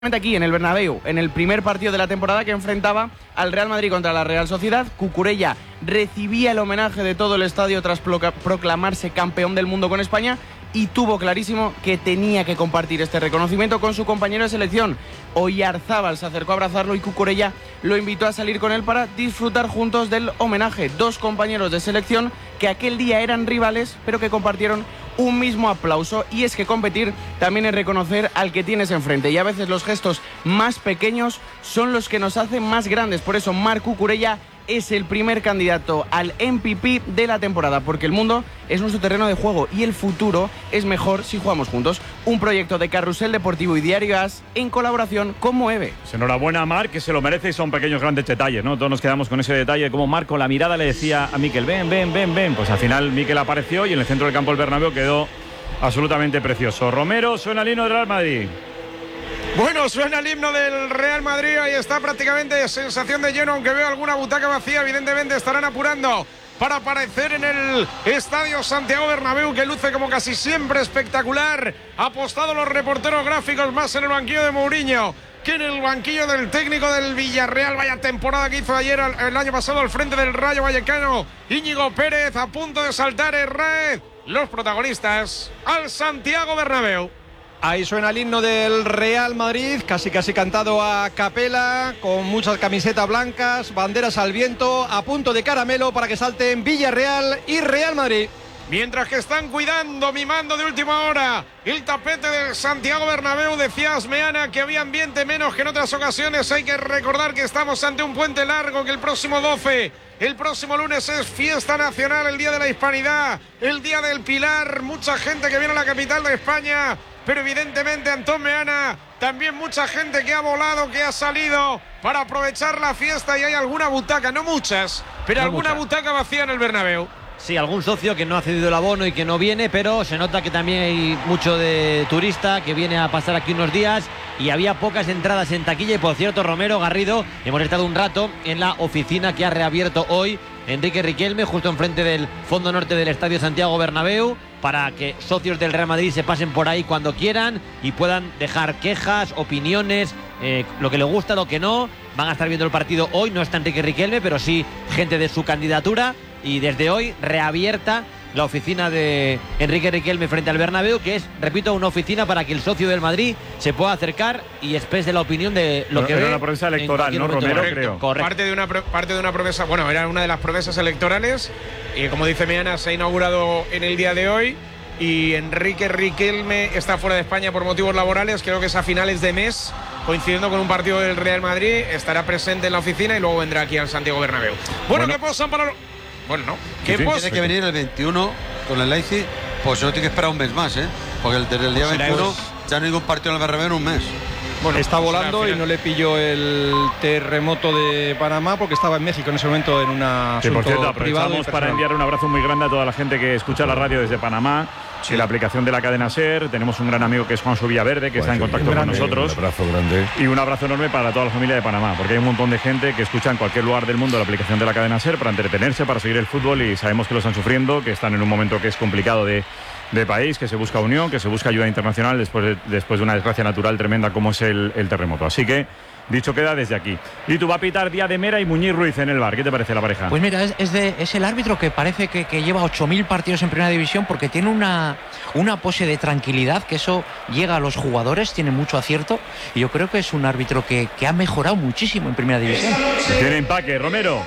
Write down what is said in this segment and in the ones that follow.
Aquí en el Bernabéu, en el primer partido de la temporada que enfrentaba al Real Madrid contra la Real Sociedad, Cucurella recibía el homenaje de todo el estadio tras proclamarse campeón del mundo con España y tuvo clarísimo que tenía que compartir este reconocimiento con su compañero de selección. Oyarzábal se acercó a abrazarlo y Cucurella lo invitó a salir con él para disfrutar juntos del homenaje. Dos compañeros de selección que aquel día eran rivales, pero que compartieron un mismo aplauso, y es que competir también es reconocer al que tienes enfrente, y a veces los gestos más pequeños son los que nos hacen más grandes. Por eso Marc Cucurella es el primer candidato al MVP de la temporada, porque el mundo es nuestro terreno de juego y el futuro es mejor si jugamos juntos. Un proyecto de Carrusel Deportivo y Diario AS en colaboración con Moeve. Pues enhorabuena a Marc, que se lo merece, y son pequeños grandes detalles, ¿no? Todos nos quedamos con ese detalle de cómo Marc con la mirada le decía a Mikel, ven. Pues al final Mikel apareció y en el centro del campo del Bernabéu quedó absolutamente precioso. Romero, suena el himno del Real Madrid. Bueno, suena el himno del Real Madrid, ahí está prácticamente sensación de lleno, aunque veo alguna butaca vacía, evidentemente estarán apurando para aparecer en el Estadio Santiago Bernabéu, que luce como casi siempre espectacular. Apostado los reporteros gráficos más en el banquillo de Mourinho que en el banquillo del técnico del Villarreal. Vaya temporada que hizo ayer, el año pasado, al frente del Rayo Vallecano. Íñigo Pérez a punto de saltar en red. Los protagonistas al Santiago Bernabéu. Ahí suena el himno del Real Madrid, casi cantado a capela, con muchas camisetas blancas, banderas al viento, a punto de caramelo para que salten Villarreal y Real Madrid. Mientras que están cuidando, mimando de última hora el tapete del Santiago Bernabéu, decía Asmeana que había ambiente menos que en otras ocasiones. Hay que recordar que estamos ante un puente largo, que el próximo 12, el próximo lunes, es fiesta nacional, el Día de la Hispanidad, el Día del Pilar. Mucha gente que viene a la capital de España, pero evidentemente, Antón Meana, también mucha gente que ha volado, que ha salido para aprovechar la fiesta, y hay alguna butaca, no muchas, pero alguna butaca vacía en el Bernabéu. Sí, algún socio que no ha cedido el abono y que no viene, pero se nota que también hay mucho de turista que viene a pasar aquí unos días, y había pocas entradas en taquilla. Y por cierto, Romero, Garrido, hemos estado un rato en la oficina que ha reabierto hoy Enrique Riquelme, justo enfrente del fondo norte del Estadio Santiago Bernabéu, para que socios del Real Madrid se pasen por ahí cuando quieran y puedan dejar quejas, opiniones, lo que les gusta, lo que no. Van a estar viendo el partido hoy, no está Enrique Riquelme, pero sí gente de su candidatura, y desde hoy reabierta la oficina de Enrique Riquelme frente al Bernabéu, que es, repito, una oficina para que el socio del Madrid se pueda acercar y exprese la opinión de lo que ve. Era una promesa electoral, ¿no, Romero? Creo. Correcto. Parte de una promesa, bueno, era una de las promesas electorales, y como dice Meana, se ha inaugurado en el día de hoy, y Enrique Riquelme está fuera de España por motivos laborales. Creo que es a finales de mes, coincidiendo con un partido del Real Madrid, estará presente en la oficina y luego vendrá aquí al Santiago Bernabéu. Bueno, ¿qué posan para...? Bueno, no. ¿Qué tiene que venir el 21 con el Leipzig? Pues no tiene que esperar un mes más, ¿eh? Porque desde el día 21 ya no hay ningún partido en el Bernabéu en un mes. Bueno, está volando y no le pilló el terremoto de Panamá porque estaba en México en ese momento en una asunto por cierto, aprovechamos para enviar un abrazo muy grande a toda la gente que escucha la radio desde Panamá. Sí. La aplicación de la cadena SER. Tenemos un gran amigo que es Juan Villaverde, que está en contacto con nosotros. Un abrazo grande. Y un abrazo enorme para toda la familia de Panamá, porque hay un montón de gente que escucha en cualquier lugar del mundo la aplicación de la cadena SER para entretenerse, para seguir el fútbol, y sabemos que lo están sufriendo, que están en un momento que es complicado de país, que se busca unión, que se busca ayuda internacional después de una desgracia natural tremenda como es el terremoto. Así que, dicho queda desde aquí. Y tú, va a pitar Díaz de Mera y Muñiz Ruiz en el bar. ¿Qué te parece la pareja? Pues mira, es el árbitro que parece que lleva 8.000 partidos en primera división, porque tiene una pose de tranquilidad, que eso llega a los jugadores, tiene mucho acierto, y yo creo que es un árbitro que ha mejorado muchísimo en primera división. Tiene empaque, Romero.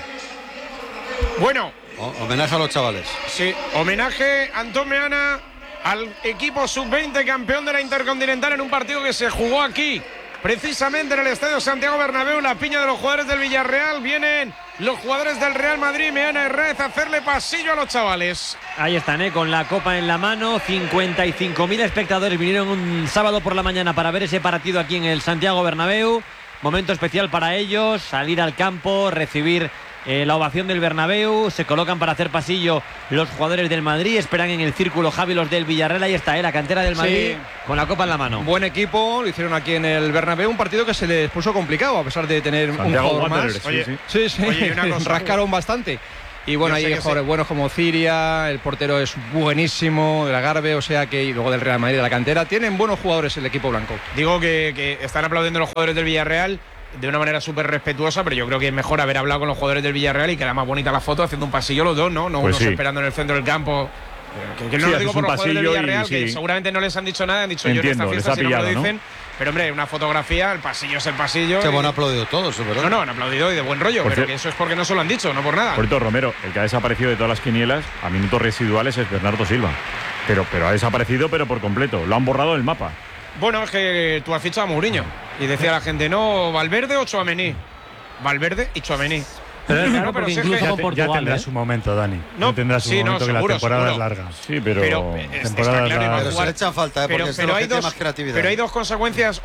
Bueno. Homenaje a los chavales. Sí, homenaje, Antón Meana, al equipo sub-20 campeón de la Intercontinental en un partido que se jugó aquí, precisamente en el Estadio Santiago Bernabéu. La piña de los jugadores del Villarreal. Vienen los jugadores del Real Madrid, Meana y Rez, a hacerle pasillo a los chavales. Ahí están, con la copa en la mano. 55.000 espectadores vinieron un sábado por la mañana para ver ese partido aquí en el Santiago Bernabéu. Momento especial para ellos, salir al campo, recibir la ovación del Bernabéu. Se colocan para hacer pasillo los jugadores del Madrid, esperan en el círculo Javi los del Villarreal. Ahí está, la cantera del Madrid, sí, con la copa en la mano. Buen equipo, lo hicieron aquí en el Bernabéu, un partido que se les puso complicado a pesar de tener Santiago un jugador más. Oye, sí. Oye, rascaron bastante. Y bueno, hay jugadores buenos como Ciria, el portero es buenísimo, de la Garbe, o sea que, y luego del Real Madrid, de la cantera, tienen buenos jugadores el equipo blanco. Digo que están aplaudiendo los jugadores del Villarreal de una manera súper respetuosa, pero yo creo que es mejor haber hablado con los jugadores del Villarreal y queda más bonita la foto haciendo un pasillo los dos, ¿no? No pues unos esperando en el centro del campo. Que no lo digo por los jugadores del Villarreal, que seguramente no les han dicho nada, han dicho yo en esta fiesta si no me lo dicen. Pero hombre, una fotografía, el pasillo es el pasillo. Se han aplaudido todos, ¿verdad? No, han aplaudido y de buen rollo, pero que eso es porque no se lo han dicho, no por nada. Por cierto, Romero, el que ha desaparecido de todas las quinielas a minutos residuales es Bernardo Silva. Pero ha desaparecido, pero por completo. Lo han borrado del mapa. Bueno, es que tú has fichado a Mourinho. Y decía la gente, no, Valverde o Tchouaméni. Valverde y Tchouaméni. Pero claro, porque incluso con Portugal, ya tendrá su momento, Dani. No tendrá su momento, seguro, que la temporada es larga. Sí, pero temporada larga. Pero se le echa falta, porque pero hay más creatividad. Pero hay dos consecuencias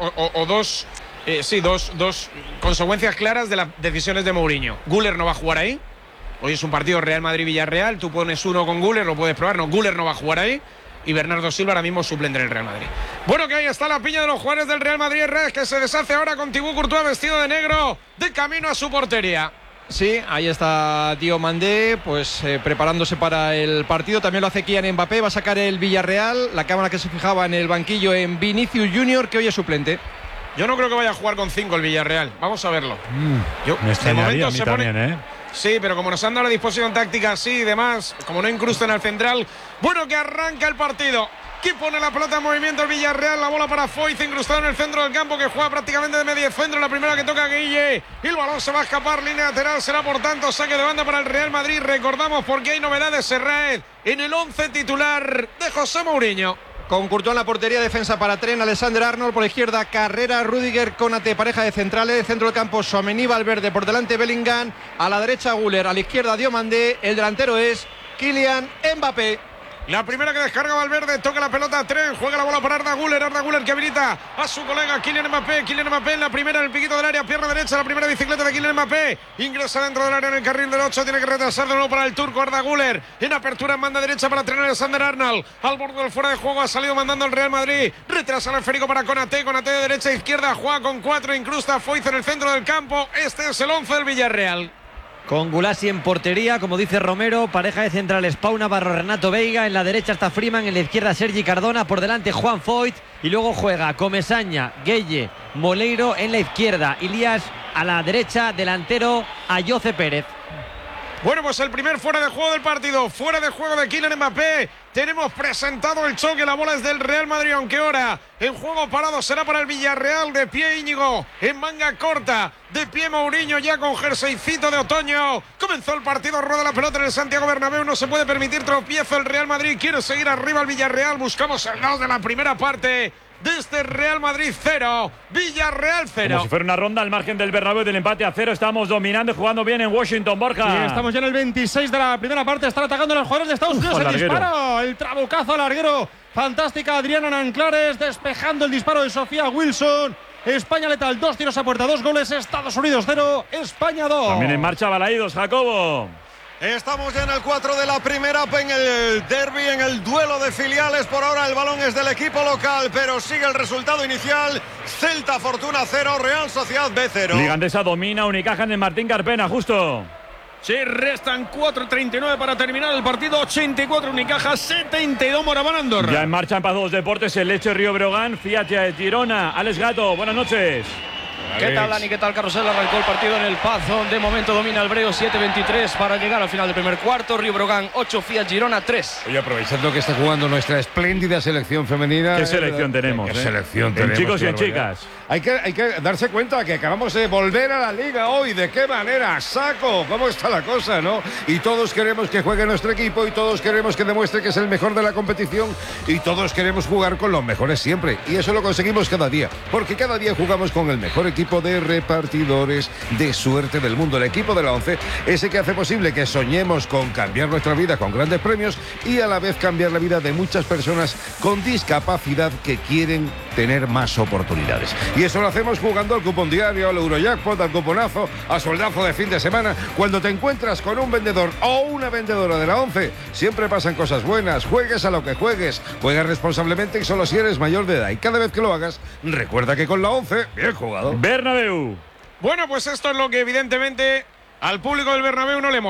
dos consecuencias claras de las decisiones de Mourinho. Güler no va a jugar ahí. Hoy es un partido Real Madrid-Villarreal. Tú pones uno con Güler, lo puedes probar. No, Güler no va a jugar ahí. Y Bernardo Silva ahora mismo suplente en el Real Madrid. Bueno, que ahí está la piña de los jugadores del Real Madrid, que se deshace ahora con Thibaut Courtois vestido de negro, de camino a su portería. Sí, ahí está Diomandé, pues preparándose para el partido. También lo hace Kylian Mbappé, va a sacar el Villarreal. La cámara que se fijaba en el banquillo en Vinicius Junior, que hoy es suplente. Yo no creo que vaya a jugar con 5 el Villarreal. Vamos a verlo. Me extrañaría a mí también, ¿eh? Sí, pero como nos han dado la disposición táctica así y demás, como no incrustan al central, bueno, que arranca el partido. Que pone la pelota en movimiento el Villarreal, la bola para Foyth, incrustado en el centro del campo, que juega prácticamente de medio centro, la primera que toca Guille, y el balón se va a escapar, línea lateral, será por tanto saque de banda para el Real Madrid. Recordamos porque hay novedades, Serraed, en el 11 titular de José Mourinho. Con Courtois en la portería, defensa para Tren, Alexander-Arnold por la izquierda, Carrera, Rüdiger, Konate, pareja de centrales, centro del campo, Tchouaméni, Valverde, por delante Bellingham, a la derecha Güler, a la izquierda Diomandé, el delantero es Kylian Mbappé. La primera que descarga Valverde, toca la pelota a Tren, juega la bola para Arda Güler que habilita a su colega Kylian Mbappé en la primera en el piquito del área, pierna derecha, la primera bicicleta de Kylian Mbappé, ingresa dentro del área en el carril del 8, tiene que retrasar de nuevo para el turco Arda Güler, en apertura en banda derecha para Tren, Alexander-Arnold, al borde del fuera de juego, ha salido mandando el Real Madrid, retrasa el esférico para Konate de derecha a izquierda, juega con 4, incrusta a Foyth en el centro del campo. Este es el 11 del Villarreal. Con Gulasi en portería, como dice Romero, pareja de centrales Pau Navarro, Renato Veiga, en la derecha está Freeman, en la izquierda Sergi Cardona, por delante Juan Foyth, y luego juega Comesaña, Gueye, Moleiro en la izquierda, Ilías a la derecha, delantero Ayoce Pérez. Bueno, pues el primer fuera de juego del partido, fuera de juego de Kylian Mbappé. Tenemos presentado el choque, la bola es del Real Madrid, aunque ahora en juego parado será para el Villarreal. De pie Íñigo, en manga corta, de pie Mourinho ya con jerseycito de otoño. Comenzó el partido, rueda la pelota en el Santiago Bernabéu, no se puede permitir tropiezo el Real Madrid, quiere seguir arriba el Villarreal, buscamos el 2 de la primera parte. Desde Real Madrid 0, Villarreal 0. Como si fuera una ronda al margen del Bernabéu del empate a 0. Estamos dominando y jugando bien en Washington, Borja. Sí, estamos ya en el 26 de la primera parte. Están atacando los jugadores de Estados Unidos. El disparo, el trabucazo al larguero. Fantástica Adriana Nanclares despejando el disparo de Sofía Wilson. España letal, 2 tiros a puerta, 2 goles. Estados Unidos 0, España 2. También en marcha Balaídos, Jacobo. Estamos ya en el 4 de la primera, en el derbi, en el duelo de filiales. Por ahora el balón es del equipo local, pero sigue el resultado inicial. Celta Fortuna 0, Real Sociedad B 0. Liga Andesa domina, Unicaja en el Martín Carpena, justo. Sí, restan 4:39 para terminar el partido. 84 Unicaja, 72 Moraván Andorra. Ya en marcha en Paz dos Deportes, el Leche Río Breogán, Fiat Girona. Alex Gato, buenas noches. ¿Qué tal, Dani? ¿Qué tal, Carrusel? Arrancó el partido en el Pazón. De momento domina el Breo, 7:23 para llegar al final del primer cuarto. Río Breogán 8, Fiat Girona 3. Oye, aprovechando que está jugando nuestra espléndida selección femenina. ¿Qué selección tenemos? ¿Qué selección tenemos? En chicos y en chicas. Hay que darse cuenta que acabamos de volver a la liga hoy. ¿De qué manera? ¡Saco! ¿Cómo está la cosa, no? Y todos queremos que juegue nuestro equipo y todos queremos que demuestre que es el mejor de la competición y todos queremos jugar con los mejores siempre. Y eso lo conseguimos cada día, porque cada día jugamos con el mejor equipo de repartidores de suerte del mundo. El equipo de la 11, ese que hace posible que soñemos con cambiar nuestra vida con grandes premios y a la vez cambiar la vida de muchas personas con discapacidad que quieren tener más oportunidades. Y eso lo hacemos jugando al cupón diario, al Eurojackpot, al cuponazo, al soldazo de fin de semana. Cuando te encuentras con un vendedor o una vendedora de la 11, siempre pasan cosas buenas. Juegues a lo que juegues, juega responsablemente y solo si eres mayor de edad. Y cada vez que lo hagas, recuerda que con la 11, bien jugado. Bernabéu. Bueno, pues esto es lo que evidentemente al público del Bernabéu no le mola.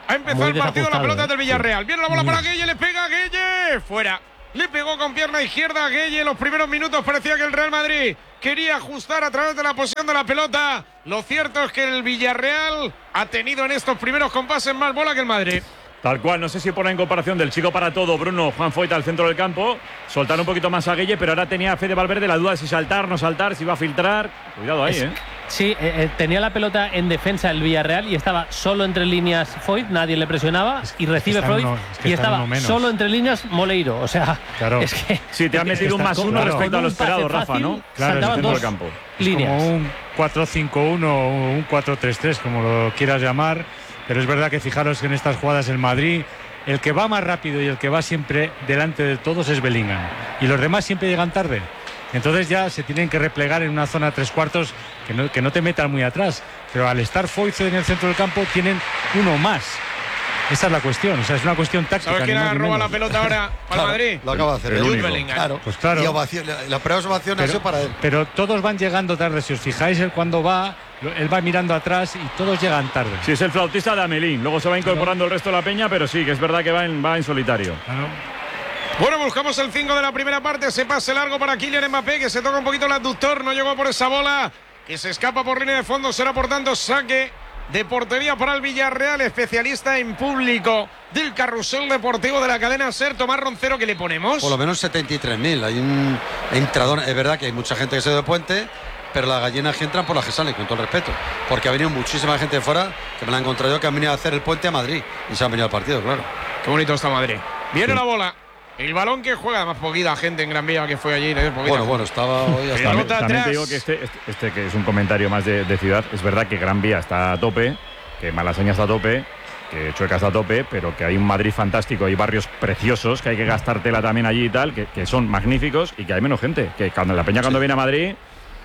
Ha empezado el partido, la pelota del Villarreal. Viene la bola para Gueye, le pega a Gueye. Fuera. Le pegó con pierna izquierda a Gueye. En los primeros minutos parecía que el Real Madrid quería ajustar a través de la posición de la pelota. Lo cierto es que el Villarreal ha tenido en estos primeros compases más bola que el Madrid. Tal cual, no sé si por la incorporación del chico para todo, Bruno, Juan Foyt al centro del campo, soltar un poquito más a Gueye, pero ahora tenía Fede Valverde la duda de si saltar, no saltar, si iba a filtrar. Cuidado ahí, Sí, tenía la pelota en defensa el Villarreal y estaba solo entre líneas Foyt, nadie le presionaba y recibe Foyt y estaba solo entre líneas Moleiro. O sea, claro. Es que sí, te ha metido un +1 respecto a lo esperado, Rafa, ¿no? Claro, saltaban centro del campo. Líneas. Como un 4-5-1 o un 4-3-3, como lo quieras llamar. Pero es verdad que fijaros que en estas jugadas el Madrid, el que va más rápido y el que va siempre delante de todos es Bellingham. Y los demás siempre llegan tarde. Entonces ya se tienen que replegar en una zona 3/4 que no te metan muy atrás. Pero al estar Foyt en el centro del campo tienen uno más. Esa es la cuestión, o sea, es una cuestión táctica. ¿Sabes quién roba la pelota ahora para el Madrid? Lo acaba de hacer el único. Claro, pues claro. Y ovación, la primera ovación ha sido para él. Pero todos van llegando tarde. Si os fijáis, él cuando va, él va mirando atrás y todos llegan tarde. Sí, es el flautista de Amelín. Luego se va incorporando el resto de la peña, pero sí, que es verdad que va en solitario. Bueno, buscamos el 5 de la primera parte. Se pase largo para Kylian Mbappé, que se toca un poquito el abductor. No llegó por esa bola, que se escapa por línea de fondo. Será, por tanto, saque de portería para el Villarreal. Especialista en público del carrusel deportivo de la cadena SER. Tomás Roncero, ¿qué le ponemos? Por lo menos 73.000. Hay un entrador. Es verdad que hay mucha gente que se da de puente, pero las gallinas que entran por las que salen, con todo el respeto. Porque ha venido muchísima gente de fuera, que me la he encontrado yo, que han venido a hacer el puente a Madrid. Y se han venido al partido, claro. Qué bonito está Madrid. Viene la bola. El balón que juega, además poquita gente en Gran Vía que fue allí. Bueno, estaba hoy hasta también te digo que este que es un comentario más de ciudad, es verdad que Gran Vía está a tope, que Malasaña está a tope, que Chueca está a tope, pero que hay un Madrid fantástico, hay barrios preciosos, que hay que gastártela también allí y tal, que son magníficos y que hay menos gente. Que cuando la peña cuando viene a Madrid,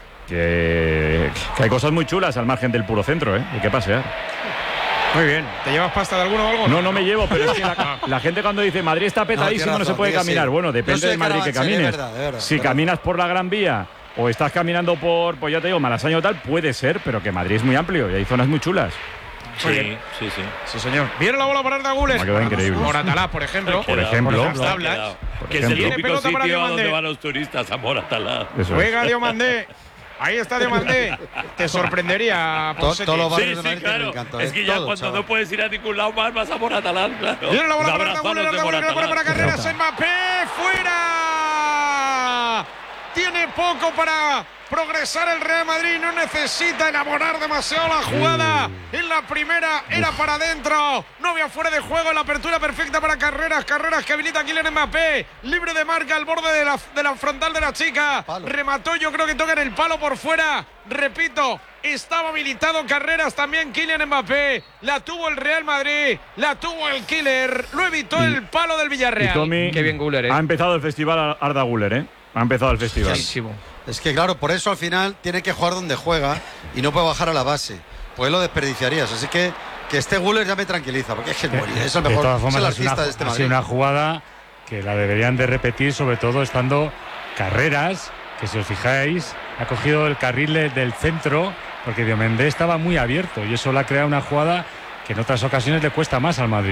que hay cosas muy chulas al margen del puro centro, hay que pasear. Muy bien. ¿Te llevas pasta de alguno o algo? No me llevo, pero es que la gente cuando dice Madrid está petadísimo, no se puede caminar. Sí. Bueno, depende del Madrid que camines. De verdad, si caminas por la Gran Vía o estás caminando por, pues ya te digo, Malasaña o tal, puede ser, pero que Madrid es muy amplio y hay zonas muy chulas. Sí, señor. Viene la bola para Arda Güler. Me ha quedado increíble. Moratalá, por ejemplo. Por ejemplo. Que es el típico sitio donde van los turistas, a Moratalá. Juega Diomandé. Ahí está Diomandé. Te sorprendería. Todos los barrios de Madrid claro. me encanta. Es que ya cuando no puedes ir a ningún lado más, vas a Moratalá, claro. Viene la bola para Arda Güler, que pone para carreras. Mbappé, fuera. Tiene poco para progresar el Real Madrid, no necesita elaborar demasiado la jugada. En la primera era para adentro, no había fuera de juego, la apertura perfecta para Carreras que habilita a Kylian Mbappé, libre de marca al borde de la frontal de la chica. Remató, yo creo que toca en el palo por fuera. Repito, estaba habilitado Carreras, también Kylian Mbappé. La tuvo el Real Madrid, la tuvo el Killer, lo evitó el palo del Villarreal. Y Tommy, qué bien Güler, ha empezado el festival Arda Güler, Ha empezado el festival. Es que claro, por eso al final tiene que jugar donde juega y no puede bajar a la base. Pues lo desperdiciarías. Así que este Güler ya me tranquiliza, porque es el mejor, es el artista de este Madrid. Ha sido una jugada que la deberían de repetir, sobre todo estando Carreras, que si os fijáis, ha cogido el carril del centro, porque Diomandé estaba muy abierto y eso le ha creado una jugada que en otras ocasiones le cuesta más al Madrid.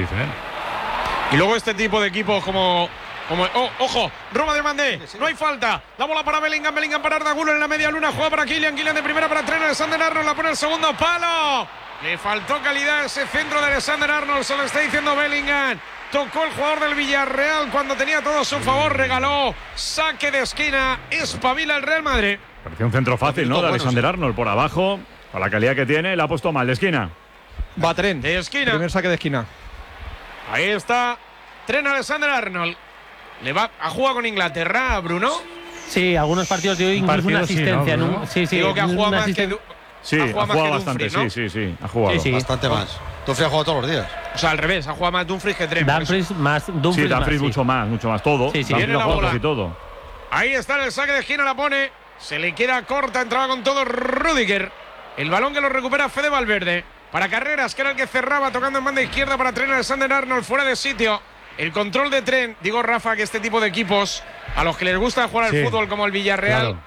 Y luego este tipo de equipos como ojo, roba de Mandé, no hay falta. La bola para Bellingham para Arda Güler en la media luna, juega para Kylian de primera para Trent Alexander-Arnold, la pone el segundo palo. Le faltó calidad ese centro de Alexander-Arnold, se lo está diciendo Bellingham. Tocó el jugador del Villarreal cuando tenía todo a su favor, regaló saque de esquina, espabila el Real Madrid. Parecía un centro fácil, ¿no? De Alexander-Arnold por abajo, con la calidad que tiene, la ha puesto mal de esquina. Va Trent, de esquina. Primer saque de esquina. Ahí está Trent Alexander-Arnold. ¿Ha jugado con Inglaterra, Bruno? Sí, algunos partidos de hoy incluso una asistencia. Sí, ¿no? Sí. Digo que ha jugado más que... Sí, ha jugado bastante, ¿no? sí, ha jugado. Sí. Bastante más. Dumfries ha jugado todos los días. O sea, al revés, ha jugado más Dumfries que Trent. Dumfries más. Dumfries mucho más, todo. Sí. Viene la bola. Casi todo. Ahí está el saque de esquina, la pone. Se le queda corta, entraba con todo Rüdiger. El balón que lo recupera Fede Valverde. Para Carreras, que era el que cerraba, tocando en banda izquierda para Trent Alexander-Arnold, fuera de sitio. El control de Trent, digo Rafa, que este tipo de equipos, a los que les gusta jugar al fútbol como el Villarreal,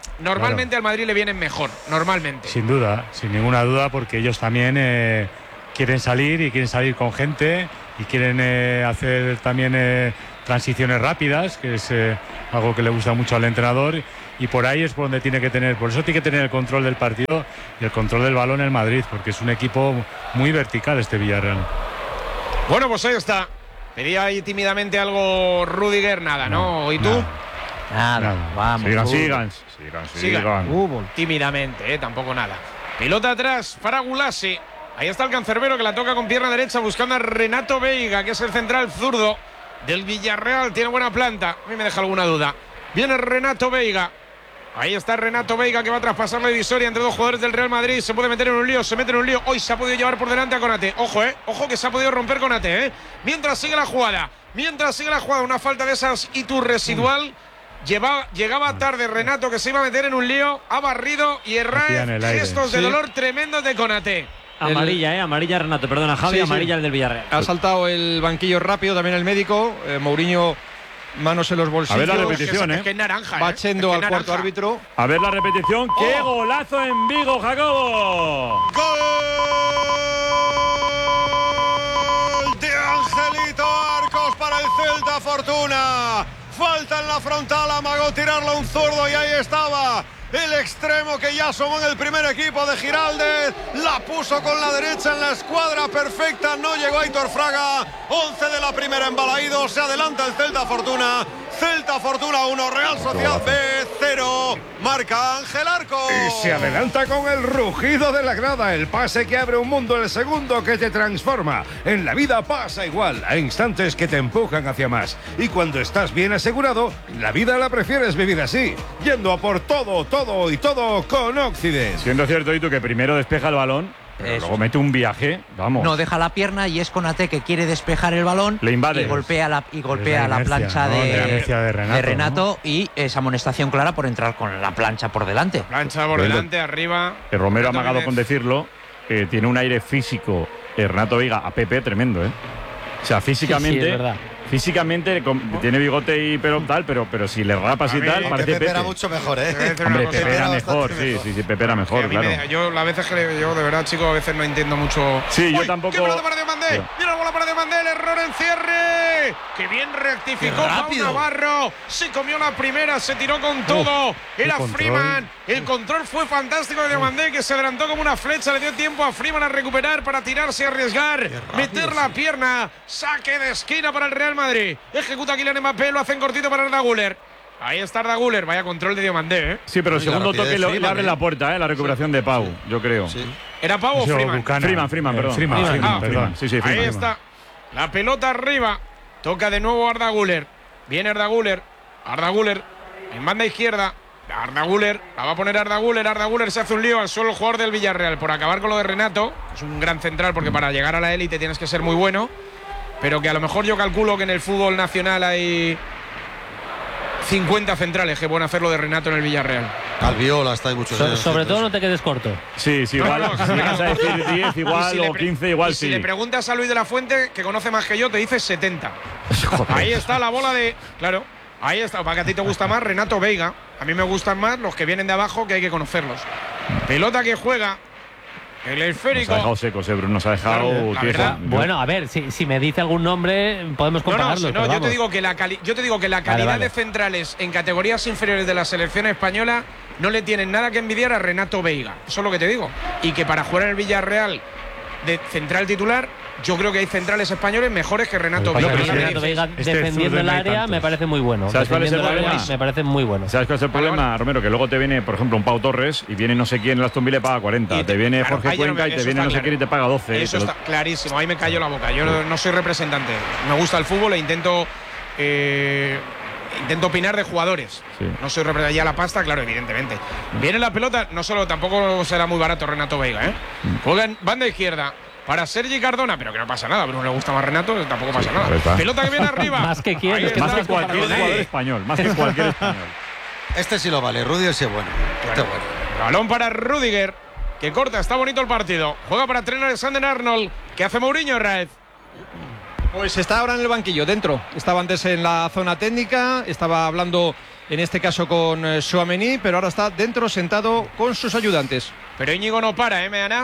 normalmente al Madrid le vienen mejor, normalmente. Sin duda, sin ninguna duda, porque ellos también quieren salir y quieren salir con gente y quieren hacer también transiciones rápidas, que es algo que le gusta mucho al entrenador, y por ahí es por donde tiene que tener, por eso tiene que tener el control del partido y el control del balón el Madrid, porque es un equipo muy vertical este Villarreal. Bueno, pues ahí está. Pedía ahí tímidamente algo Rüdiger, nada, ¿no? ¿Y tú? Nada. Vamos. Sigan. Tímidamente, tampoco nada. Pelota atrás para Gulasi. Ahí está el cancerbero que la toca con pierna derecha buscando a Renato Veiga, que es el central zurdo del Villarreal. Tiene buena planta. A mí me deja alguna duda. Viene Renato Veiga. Ahí está Renato Veiga, que va a traspasar la divisoria entre dos jugadores del Real Madrid. Se puede meter en un lío, se mete en un lío. Hoy se ha podido llevar por delante a Konaté. Ojo, ojo que se ha podido romper Konaté, Mientras sigue la jugada. Una falta de esas residual. Llegaba tarde Renato, que se iba a meter en un lío. Ha barrido y gestos de dolor tremendos de Konaté. Amarilla Renato, perdona Javi, amarilla el del Villarreal. Ha saltado el banquillo rápido también el médico. Mourinho, manos en los bolsillos. A ver la repetición, es que es naranja. Va yendo al cuarto árbitro. A ver la repetición. ¡Qué golazo en Vigo, Jacobo! ¡Gol de Angelito Arcos para el Celta Fortuna! Falta en la frontal, amagó tirarla un zurdo y ahí estaba el extremo que ya asomó en el primer equipo de Giraldez. La puso con la derecha en la escuadra perfecta. No llegó Aitor Fraga. 11 de la primera en Balaídos. Se adelanta el Celta Fortuna. Celta Fortuna 1, Real Sociedad B 0. Marca Ángel Arcos. Y se adelanta con el rugido de la grada. El pase que abre un mundo, el segundo que te transforma. En la vida pasa igual. Hay instantes que te empujan hacia más. Y cuando estás bien asegurado, la vida la prefieres vivir así. Yendo a por todo con Occident. Siendo cierto, Itu, que primero despeja el balón, pero luego mete un viaje, vamos. No, deja la pierna y es Konaté que quiere despejar el balón. Le invade. Y golpea la plancha de Renato, ¿no? Y esa amonestación clara por entrar con la plancha por delante. Plancha por delante, arriba. Romero ha amagado con decirlo. Tiene un aire físico, Renato Veiga, a Pepe tremendo, O sea, físicamente. Sí, es verdad. Físicamente tiene bigote y pelo tal, pero si le rapas y tal, parece Pepe era mucho mejor, Hombre, Pepe era mejor, sí, Pepe era mejor, claro. Yo a veces de verdad, chicos, a veces no entiendo mucho. Sí, yo tampoco. ¡Qué bola para Diomandé! ¡Mira la bola para Diomandé! ¡El error en cierre! ¡Qué bien rectificó Pau Navarro! Se comió la primera, se tiró con todo. Era Freeman. El control fue fantástico de Diomandé, que se adelantó como una flecha. Le dio tiempo a Freeman a recuperar para tirarse y arriesgar. Meter la pierna. Saque de esquina para el Real Madrid. Ejecuta Kylian Mbappé, lo hacen cortito para Arda Güler. Ahí está Arda Güler, vaya control de Diomandé, Sí, pero el segundo toque le abre la puerta, la recuperación de Pau, yo creo. Sí. ¿Era Pau o Freeman? Freeman, perdón. Freeman. Sí, Freeman. Ahí está. La pelota arriba. Toca de nuevo Arda Güler. Viene Arda Güler. Arda Güler en banda izquierda. Arda Güler, la va a poner Arda Güler. Arda Güler se hace un lío al suelo, el jugador del Villarreal, por acabar con lo de Renato. Es un gran central porque para llegar a la élite tienes que ser muy bueno. Pero que a lo mejor yo calculo que en el fútbol nacional hay 50 centrales que pueden hacer lo de Renato en el Villarreal. Albiol hasta hay muchos años. Sobre todo no te quedes corto. Sí, igual. Si llegas a decir 10 igual o 15 igual sí. Si le preguntas a Luis de la Fuente, que conoce más que yo, te dice 70. Ahí está la bola de… Claro, ahí está. Para que a ti te gusta más Renato Veiga. A mí me gustan más los que vienen de abajo, que hay que conocerlos. Pelota que juega… El esférico. Nos ha dejado secos, Bruno. Nos ha dejado tieso. Bueno, a ver, si me dice algún nombre, podemos compararlo. No, yo te digo que la calidad de centrales en categorías inferiores de la selección española no le tienen nada que envidiar a Renato Veiga. Eso es lo que te digo. Y que para jugar en el Villarreal de central titular, yo creo que hay centrales españoles mejores que Renato Veiga. Renato Veiga defendiendo el área me parece muy bueno. ¿Sabes cuál es el problema? Me parece muy bueno. ¿Sabes cuál es el problema, Romero? Que luego te viene, por ejemplo, un Pau Torres y viene no sé quién en Aston Villa y paga 40. Te viene Jorge Cuenca y te viene no sé quién y te paga 12. Eso está clarísimo. Ahí me cayó la boca. Yo no soy representante. Me gusta el fútbol e intento opinar de jugadores. No soy representante. Ya la pasta, claro, evidentemente. Viene la pelota, tampoco será muy barato Renato Veiga, Juega en banda izquierda para Sergi Cardona, pero que no pasa nada. A Bruno le gusta más Renato, tampoco pasa nada. Pelota que viene arriba. Más que quieres. Más que cualquier jugador español. Más que cualquier español. Este sí lo vale. Rüdiger sí es bueno. Bueno. Balón para Rüdiger, que corta. Está bonito el partido. Juega para Trent Alexander-Arnold. ¿Qué hace Mourinho, Raez? Pues está ahora en el banquillo, dentro. Estaba antes en la zona técnica, estaba hablando en este caso con Tchouaméni, pero ahora está dentro sentado con sus ayudantes. Pero Íñigo no para, Meana.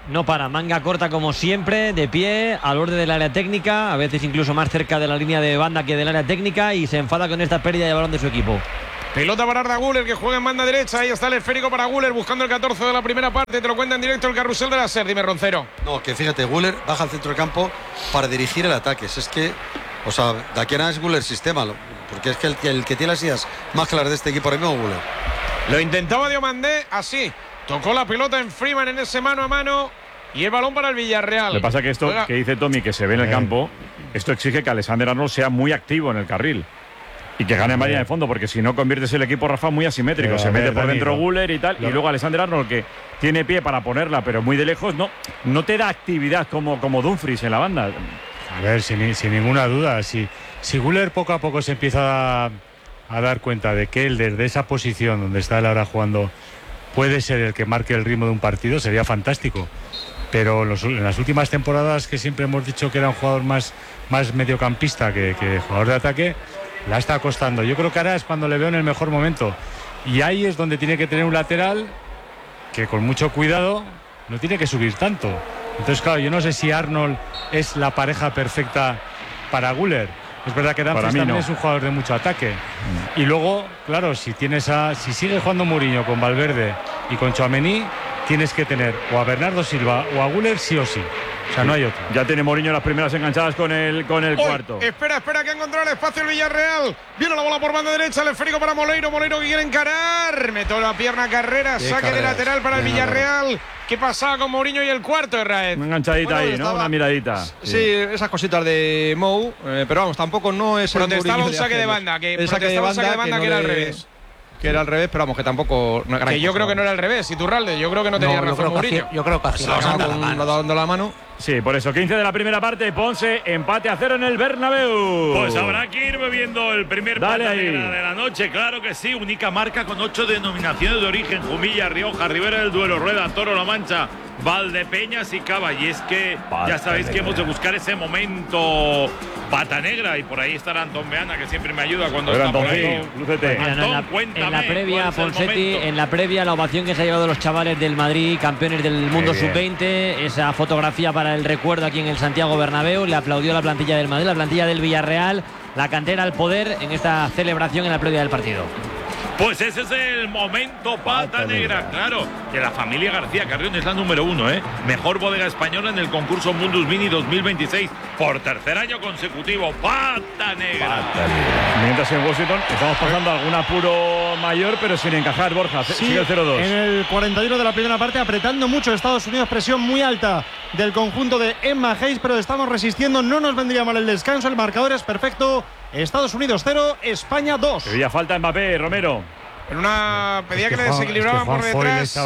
no para, manga corta como siempre, de pie, al borde del área técnica, a veces incluso más cerca de la línea de banda que del área técnica, y se enfada con esta pérdida de balón de su equipo. Pelota para Arda Güler, que juega en banda derecha. Ahí está el esférico para Güler, buscando el 14 de la primera parte. Te lo cuenta en directo el carrusel de la SER. Dime, Roncero. No, que fíjate, Güler baja al centro del campo para dirigir el ataque. Es que, o sea, de aquí a nada es Güler sistema, porque es que el que tiene las ideas más claras de este equipo ahora mismo es Güler. Lo intentaba Diomandé, así. Tocó la pelota en Freeman en ese mano a mano. Y el balón para el Villarreal. Lo que pasa es que esto que dice Tommy, que se ve en el campo, esto exige que Alexander-Arnold sea muy activo en el carril. Y que gane en línea de fondo, porque si no conviertes el equipo, Rafa, muy asimétrico. Se mete por dentro Güler y tal. Y luego Alexander-Arnold, que tiene pie para ponerla, pero muy de lejos, no te da actividad como Dumfries en la banda. A ver, sin ninguna duda. Si Güler poco a poco se empieza a dar cuenta de que él, desde esa posición donde está él ahora jugando, puede ser el que marque el ritmo de un partido, sería fantástico. Pero en las últimas temporadas, que siempre hemos dicho que era un jugador más mediocampista que jugador de ataque, la está costando. Yo creo que ahora es cuando le veo en el mejor momento. Y ahí es donde tiene que tener un lateral que, con mucho cuidado, no tiene que subir tanto. Entonces, claro, yo no sé si Arnold es la pareja perfecta para Güler. Es verdad que Dumfries también es un jugador de mucho ataque. Y luego, claro, si sigue jugando Mourinho con Valverde y con Tchouaméni, tienes que tener o a Bernardo Silva o a Güler sí o sí. O sea, no hay otro. Ya tiene Mourinho las primeras enganchadas con el cuarto. Espera, que ha encontrado el espacio el Villarreal. Viene la bola por banda derecha, el esférico para Moleiro que quiere encarar. Metió la pierna Carrera, saque de lateral para el Villarreal. ¿Qué pasaba con Mourinho y el cuarto, Herrera? Una enganchadita ahí, ¿no? Una miradita. Sí, esas cositas de Mou, pero vamos, tampoco no es protestaba un saque de banda, que protestaba un saque de banda que era al revés. Que era al revés, pero vamos, que tampoco. Que yo creo que no era al revés. Iturralde, yo creo que no tenía razón Mourinho. Yo creo que hacía dando la mano. Sí, por eso, 15 de la primera parte, Ponce, empate a 0 en el Bernabéu. Pues habrá que ir bebiendo el primer pata negra de la noche, claro que sí, única marca con 8 denominaciones de origen: Jumilla, Rioja, Ribera del Duero, Rueda, Toro, La Mancha, Valdepeñas y Cava. Y es que ya sabéis que hemos de buscar ese momento pata negra, y por ahí estará Antón Meana, que siempre me ayuda cuando está por ahí. Antón, cuéntame. En la previa, Ponsetti, en la previa, la ovación que se ha llevado los chavales del Madrid, campeones del mundo sub-20, esa fotografía para el recuerdo aquí en el Santiago Bernabéu, le aplaudió la plantilla del Madrid, la plantilla del Villarreal, la cantera al poder en esta celebración en la previa del partido. Pues ese es el momento pata negra, claro, que la familia García Carrión es la número 1, mejor bodega española en el concurso Mundus Mini 2026 por tercer año consecutivo. Pata negra. Mientras en Washington estamos pasando algún apuro mayor, pero sin encajar, Borja. Sigue el 0-2. En el 41 de la primera parte, apretando mucho Estados Unidos, presión muy alta del conjunto de Emma Hayes, pero estamos resistiendo, no nos vendría mal el descanso, el marcador es perfecto. Estados Unidos 0, España 2. Pedía falta Mbappé, Romero. En una pedía que le desequilibraban por detrás.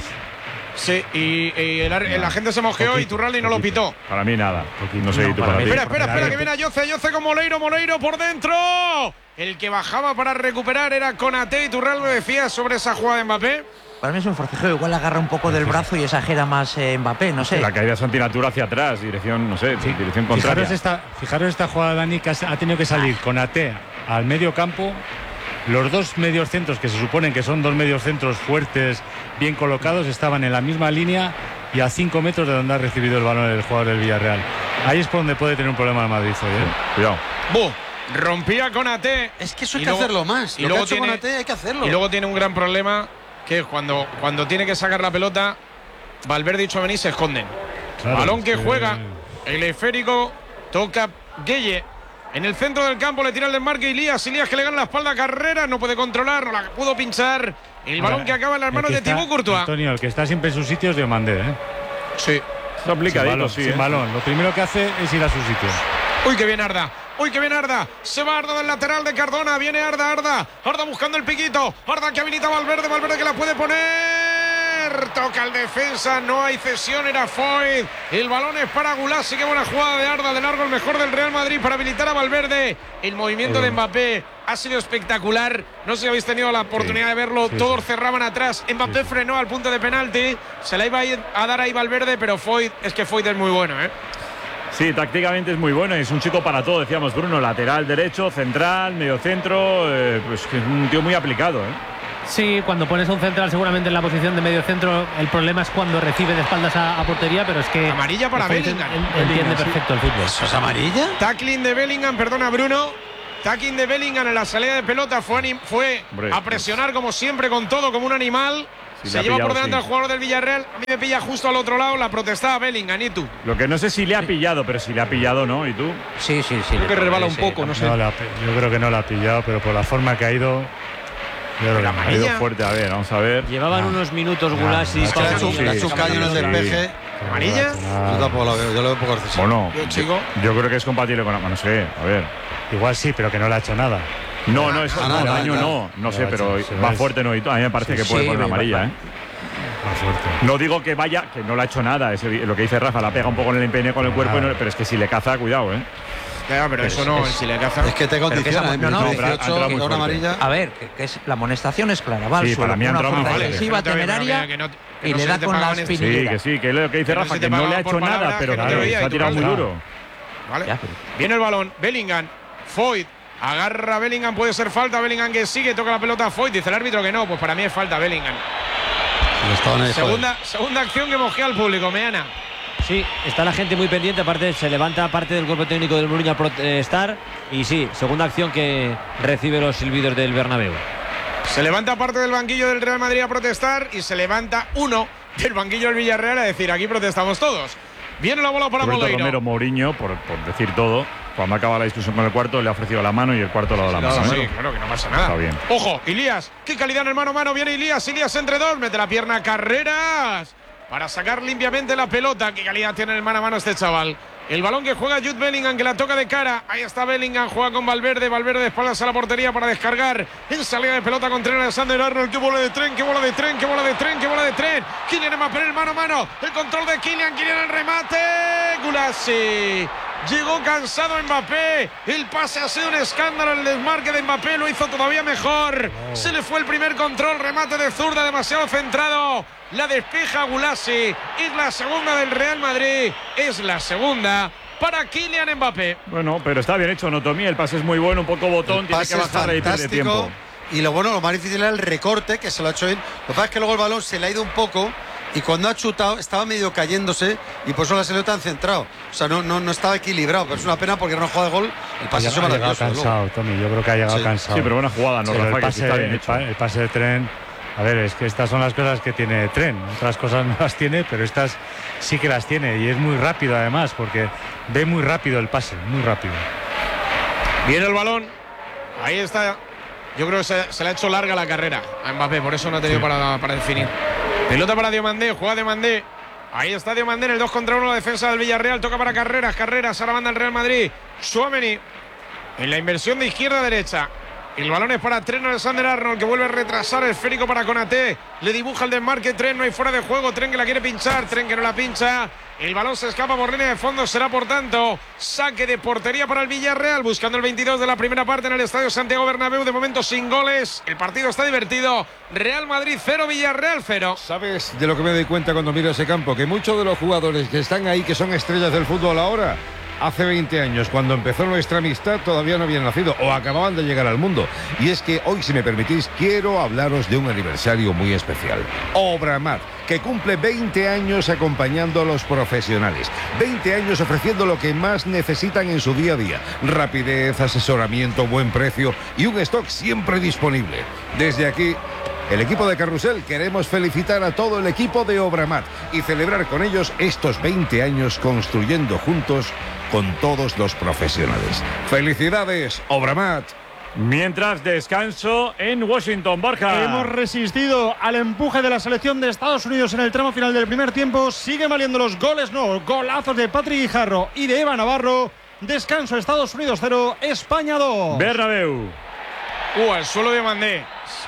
Sí, y la gente se mojeó y Turralde no lo pitó. Para mí nada. No sé, Espera, que viene a Yoce con Moleiro por dentro. El que bajaba para recuperar era Konaté, y Turralde decía sobre esa jugada de Mbappé. Para mí es un forcejeo, igual agarra un poco del brazo y exagera más Mbappé, no sé. La caída es antinatura hacia atrás, dirección, no sé, dirección contraria. Fijaros esta jugada, Dani, que ha tenido que salir Konaté al medio campo. Los dos medios centros, que se suponen que son dos medios centros fuertes, bien colocados, estaban en la misma línea y a 5 metros de donde ha recibido el balón el jugador del Villarreal. Ahí es por donde puede tener un problema el Madrid hoy, Cuidado. Rompía Konaté. Es que eso hay que hacerlo más. Y luego Konaté hay que hacerlo. Y luego tiene un gran problema, que es cuando tiene que sacar la pelota, Valverde y Tchouaméni se esconden. Claro, balón que juega, el esférico, toca Gueye. En el centro del campo le tira el desmarque Ilías que le gana la espalda a Carrera, no puede controlar, no la pudo pinchar. El balón que acaba en las manos de Thibaut Courtois. Antonio, el que está siempre en sus sitios de Diomandé, Sí. Está aplicadito, sin balón. Lo primero que hace es ir a su sitio. Uy, que bien Arda. Se va Arda del lateral de Cardona. Viene Arda buscando el piquito. Arda que habilita a Valverde que la puede poner. Toca el defensa, no hay cesión, era Foyt. El balón es para Gulasi. Qué buena jugada de Arda, de largo el mejor del Real Madrid para habilitar a Valverde. El movimiento de Mbappé ha sido espectacular. No sé si habéis tenido la oportunidad de verlo. Todos cerraban atrás. Mbappé frenó al punto de penalti. Se la iba a dar ahí Valverde, pero Foyt es muy bueno, Sí, tácticamente es muy bueno y es un chico para todo, decíamos Bruno, lateral derecho, central, medio centro, pues que es un tío muy aplicado, Sí, cuando pones a un central seguramente en la posición de medio centro, el problema es cuando recibe de espaldas a portería, pero es que amarilla para Bellingham. Entiende perfecto el fútbol. ¿Eso es amarilla? Tackling de Bellingham, perdona Bruno. Tackling de Bellingham en la salida de pelota fue a presionar como siempre con todo, como un animal. Se lleva por delante al jugador del Villarreal. A mí me pilla justo al otro lado. La protestaba Bellingham. ¿Y tú? Lo que no sé si le ha pillado, pero si le ha pillado, ¿no? ¿Y tú? Sí. Creo que resbala un poco, no sé. Yo creo que no la ha pillado, pero por la forma que ha ido. Ha ido fuerte. A ver, vamos a ver. Llevaban unos minutos Gulasi. Le ha hecho un caño en el despeje. ¿Amarilla? Yo tampoco la veo. Yo lo veo un poco excesivo. Bueno, yo creo que es compatible con la. No sé, a ver. Igual sí, pero que no le ha hecho nada. No, eso el daño no sé, pero va fuerte, no. A mí me parece que puede poner una amarilla, Más fuerte. No digo que vaya, que no la ha hecho nada. Lo que dice Rafa, la pega un poco en el empeine con el cuerpo, pero es que si le caza, cuidado, Ya, pero eso no, si le caza. Es que te condiciona, una amarilla. A ver, la amonestación es clara. Va al suelo, para mí ha entrado muy fuerte. agresiva, temeraria, y le da con la espinilla. Sí, que es lo que dice Rafa, que no le ha hecho nada, pero se ha tirado muy duro. Vale. Viene el balón, Bellingham, Foyt. Agarra Bellingham, puede ser falta. Bellingham que sigue, toca la pelota a Foyt. Dice el árbitro que no, pues para mí es falta Bellingham. Segunda acción que mosquea al público, Meana. Sí, está la gente muy pendiente, aparte se levanta parte del cuerpo técnico del Mourinho a protestar. Y sí, segunda acción que recibe los silbidos del Bernabéu. Se levanta parte del banquillo del Real Madrid a protestar y se levanta uno del banquillo del Villarreal a decir aquí protestamos todos. Viene la bola para Moleiro. Romero Mourinho, por decir todo, cuando acaba la discusión con el cuarto, le ha ofrecido la mano y el cuarto le ha dado la mano. Sí, claro que no pasa nada. Está bien. Ojo, Ilías, qué calidad en el mano a mano. Viene Ilías entre dos, mete la pierna, Carreras, para sacar limpiamente la pelota. Qué calidad tiene en el mano a mano este chaval. El balón que juega Jude Bellingham, que la toca de cara. Ahí está Bellingham, juega con Valverde. Valverde de espaldas a la portería para descargar. En salida de pelota con Trent Alexander-Arnold. Qué bola de tren, qué bola de tren, qué bola de tren, qué bola de tren. Kylian Mbappé en el mano a mano. El control de Kylian el remate. Gulasi. Llegó cansado Mbappé. El pase ha sido un escándalo. El desmarque de Mbappé lo hizo todavía mejor. Se le fue el primer control. Remate de zurda, demasiado centrado. La despeja Gulasi. Es la segunda del Real Madrid. Es la segunda para Kylian Mbappé. Bueno, pero está bien hecho, Notomí. El pase es muy bueno, un poco botón. Tiene que bajar y pierde tiempo. Y lo más difícil era el recorte, que se lo ha hecho él. Lo que pasa es que luego el balón se le ha ido un poco. Y cuando ha chutado estaba medio cayéndose y por eso la salió tan centrado. O sea, no estaba equilibrado, pero es una pena porque no juega de gol. El pase es maravilloso. Cansado, Tommy, yo creo que ha llegado cansado. Sí, pero buena jugada, ¿no? Rafa, el pase de Tren. A ver, es que estas son las cosas que tiene Tren. Otras cosas no las tiene, pero estas sí que las tiene. Y es muy rápido además, porque ve muy rápido el pase, muy rápido. Viene el balón. Ahí está. Yo creo que se le ha hecho larga la carrera a Mbappé, por eso no ha tenido para definir. Pelota para Diomandé, juega Diomandé. Ahí está Diomandé en el 2 contra 1, la defensa del Villarreal. Toca para Carreras, ahora manda el Real Madrid. Tchouaméni en la inversión de izquierda a derecha. El balón es para Trent Alexander-Arnold, que vuelve a retrasar el esférico para Konaté. Le dibuja el desmarque Trent, no hay fuera de juego. Trent que la quiere pinchar, Trent que no la pincha. El balón se escapa por línea de fondo, será por tanto saque de portería para el Villarreal, buscando el 22 de la primera parte en el Estadio Santiago Bernabéu, de momento sin goles. El partido está divertido. Real Madrid 0, Villarreal 0. ¿Sabes de lo que me doy cuenta cuando miro ese campo? Que muchos de los jugadores que están ahí, que son estrellas del fútbol ahora, hace 20 años, cuando empezó nuestra amistad, todavía no habían nacido o acababan de llegar al mundo. Y es que hoy, si me permitís, quiero hablaros de un aniversario muy especial. Obramat, que cumple 20 años acompañando a los profesionales. 20 años ofreciendo lo que más necesitan en su día a día. Rapidez, asesoramiento, buen precio y un stock siempre disponible. Desde aquí, el equipo de Carrusel, queremos felicitar a todo el equipo de Obramat y celebrar con ellos estos 20 años construyendo juntos con todos los profesionales. ¡Felicidades, Obramat! Mientras descanso en Washington, Borja. Hemos resistido al empuje de la selección de Estados Unidos en el tramo final del primer tiempo. Siguen valiendo los goles, golazos de Patrick Guijarro y de Eva Navarro. Descanso, Estados Unidos 0, España 2. Bernabéu. Al suelo de Diomandé.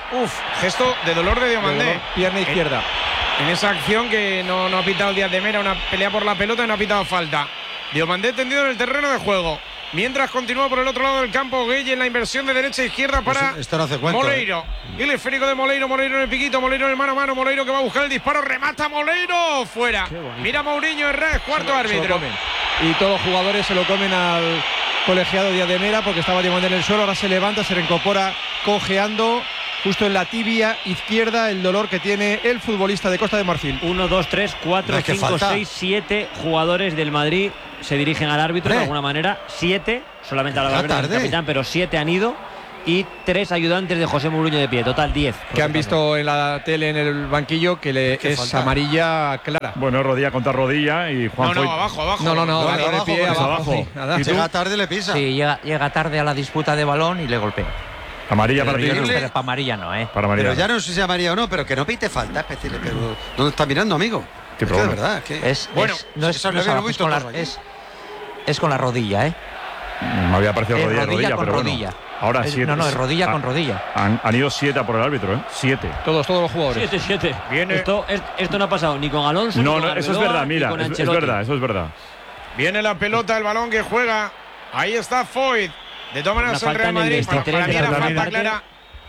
Gesto de dolor de Diomandé. Pierna izquierda. En esa acción que no ha pitado Díaz de Mera, una pelea por la pelota y no ha pitado falta. Diomandé tendido en el terreno de juego. Mientras continúa por el otro lado del campo Gueye en la inversión de derecha a izquierda para Moleiro. Y el esférico de Moleiro en el piquito, Moleiro en el mano a mano, Moleiro que va a buscar el disparo, remata Moleiro, fuera. Mira Mourinho, Herrera, cuarto árbitro. Y todos los jugadores se lo comen al colegiado Díaz de Mera porque estaba Diomandé en el suelo, ahora se levanta, se reincorpora cojeando justo en la tibia izquierda, el dolor que tiene el futbolista de Costa de Marfil. 1, 2, 3, 4, 5, 6, 7 jugadores del Madrid se dirigen al árbitro de alguna manera. 7, solamente a la Valverde, el capitán, pero 7 han ido. Y 3 ayudantes de José Mourinho de pie, total 10. Que han visto en la tele en el banquillo que es falta. Amarilla clara. Bueno, rodilla contra rodilla y Juan No, abajo. No, de pie, abajo. Sí, llega tarde, le pisa. Sí, llega tarde a la disputa de balón y le golpea. Amarilla para ti. Pero para amarilla no, Para amarilla. Pero ya no sé si amarilla o no, pero que no pite falta, pero ¿dónde está mirando, amigo? Qué es que de verdad, que es con la rodilla, ¿eh? Me había parecido rodilla, pero rodilla. Bueno. Ahora 7. No, es rodilla con rodilla. Han ido 7 por el árbitro, ¿eh? 7. Todos los jugadores. 7. Esto no ha pasado ni con Alonso. No, ni con eso es verdad, mira. Es verdad, eso es verdad. Viene la pelota, el balón que juega. Ahí está Foyt. De todas maneras, el Real Madrid. Para mí era falta clara.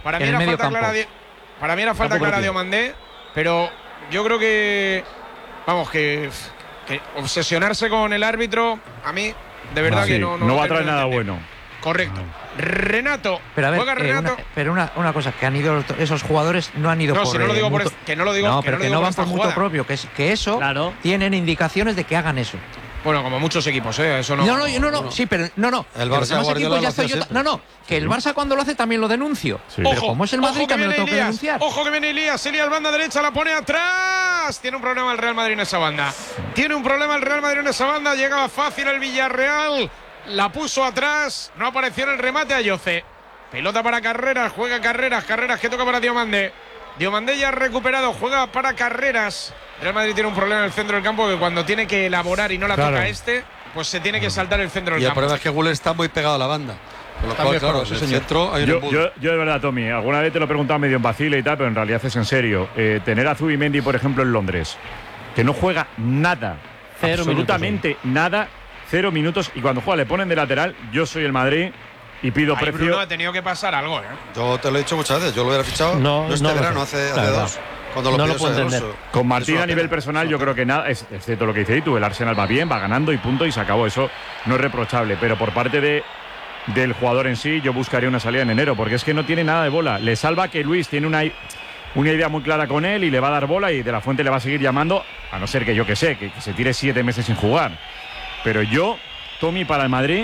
Para mí era falta clara de Diomandé. Pero yo creo que. Vamos, que obsesionarse con el árbitro, a mí, de verdad que no va a traer nada bueno. Correcto. Renato. Pero a ver, juega Renato. Una cosa, que han ido esos jugadores, no han ido por. No, si no lo digo por que no lo digo. No, pero que no van por mutuo propio, que eso tienen indicaciones de que hagan eso. Bueno, como muchos equipos, eso no. No, sí, pero no. El Barça ya estoy yo. Que el Barça cuando lo hace también lo denuncio. Sí. Pero como es el Madrid también lo tengo que denunciar. Ojo que viene Elías banda derecha, la pone atrás. Tiene un problema el Real Madrid en esa banda. Llegaba fácil el Villarreal. La puso atrás, no apareció en el remate a Yoce. Pelota para Carreras, juega Carreras que toca para Diomandé. Diomandé ya ha recuperado, juega para Carreras. Real Madrid tiene un problema en el centro del campo que cuando tiene que elaborar y no la toca pues se tiene que saltar el centro del campo. Y el problema es que Güler está muy pegado a la banda. Con lo cual, claro, en el centro hay yo de verdad, Tommy, alguna vez te lo he preguntado medio en vacile y tal, pero en realidad es en serio. Tener a Zubimendi, por ejemplo, en Londres, que no juega nada, absolutamente nada, 0 minutos, y cuando juega le ponen de lateral. Yo soy el Madrid y pido precio. Bruno, ha tenido que pasar algo, Yo te lo he dicho muchas veces, yo lo hubiera fichado verano, hace 2. Cuando lo puedo entender. Con Martín a nivel personal yo creo que nada, excepto lo que dice tú, el Arsenal va bien, va ganando y punto, y se acabó. Eso no es reprochable, pero por parte del jugador en sí yo buscaría una salida en enero, porque es que no tiene nada de bola. Le salva que Luis tiene una idea muy clara con él y le va a dar bola, y De La Fuente le va a seguir llamando, a no ser que yo que sé, que se tire 7 meses sin jugar. Pero yo, Tommy, para el Madrid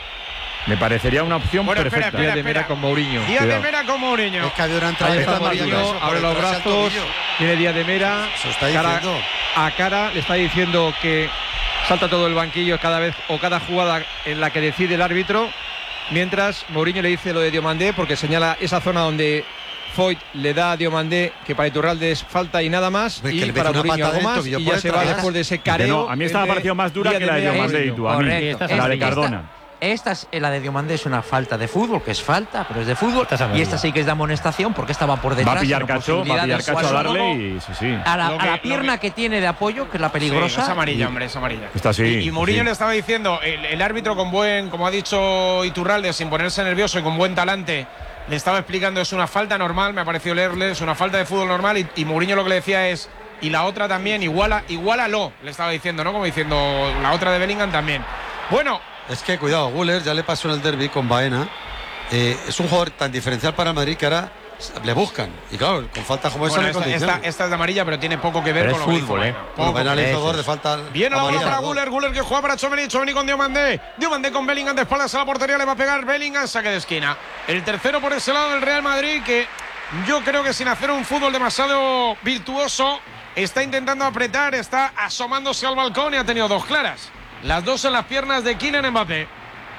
me parecería una opción perfecta. Día de Mera con Mourinho. Día de Mera con Mourinho. Es que había una entrada de Mourinho, abre los brazos, tiene Día de Mera, cara a cara, le está diciendo que salta todo el banquillo cada vez o cada jugada en la que decide el árbitro, mientras Mourinho le dice lo de Diomandé, porque señala esa zona donde Foyt le da a Diomandé que para Iturralde es falta y nada más, y para Mourinho algo más, y ya se va después de ese careo. A mí esta me ha parecido más dura que la de Diomandé y tú, a mí, la de Cardona. La de Diomandé es una falta de fútbol, que es falta, pero es de fútbol. Y esta sí que es de amonestación porque estaba por detrás. Va a pillar Cacho a darle y sí. A la pierna que tiene de apoyo, que es la peligrosa. Es amarilla, hombre, es amarilla. Está así. Y Mourinho le estaba diciendo, el árbitro con buen, como ha dicho Iturralde, sin ponerse nervioso y con buen talante, le estaba explicando, es una falta normal, me ha parecido leerle, es una falta de fútbol normal, y Mourinho lo que le decía es, y la otra también, igualalo, le estaba diciendo, ¿no? Como diciendo, la otra de Bellingham también. Bueno. Es que, cuidado, Güler ya le pasó en el derbi con Baena. Es un jugador tan diferencial para el Madrid que ahora le buscan. Y claro, con falta como esa, esta es de amarilla, pero tiene poco que ver con lo fútbol, que hizo. Baena le hizo 2 de falta. Viene la bola para Güler que juega para Tchouaméni con Diomandé. Diomandé con Bellingham de espaldas a la portería, le va a pegar Bellingham, saque de esquina. El tercero por ese lado del Real Madrid, que yo creo que sin hacer un fútbol demasiado virtuoso, está intentando apretar, está asomándose al balcón y ha tenido 2 claras. Las 2 en las piernas de Kylian Mbappé.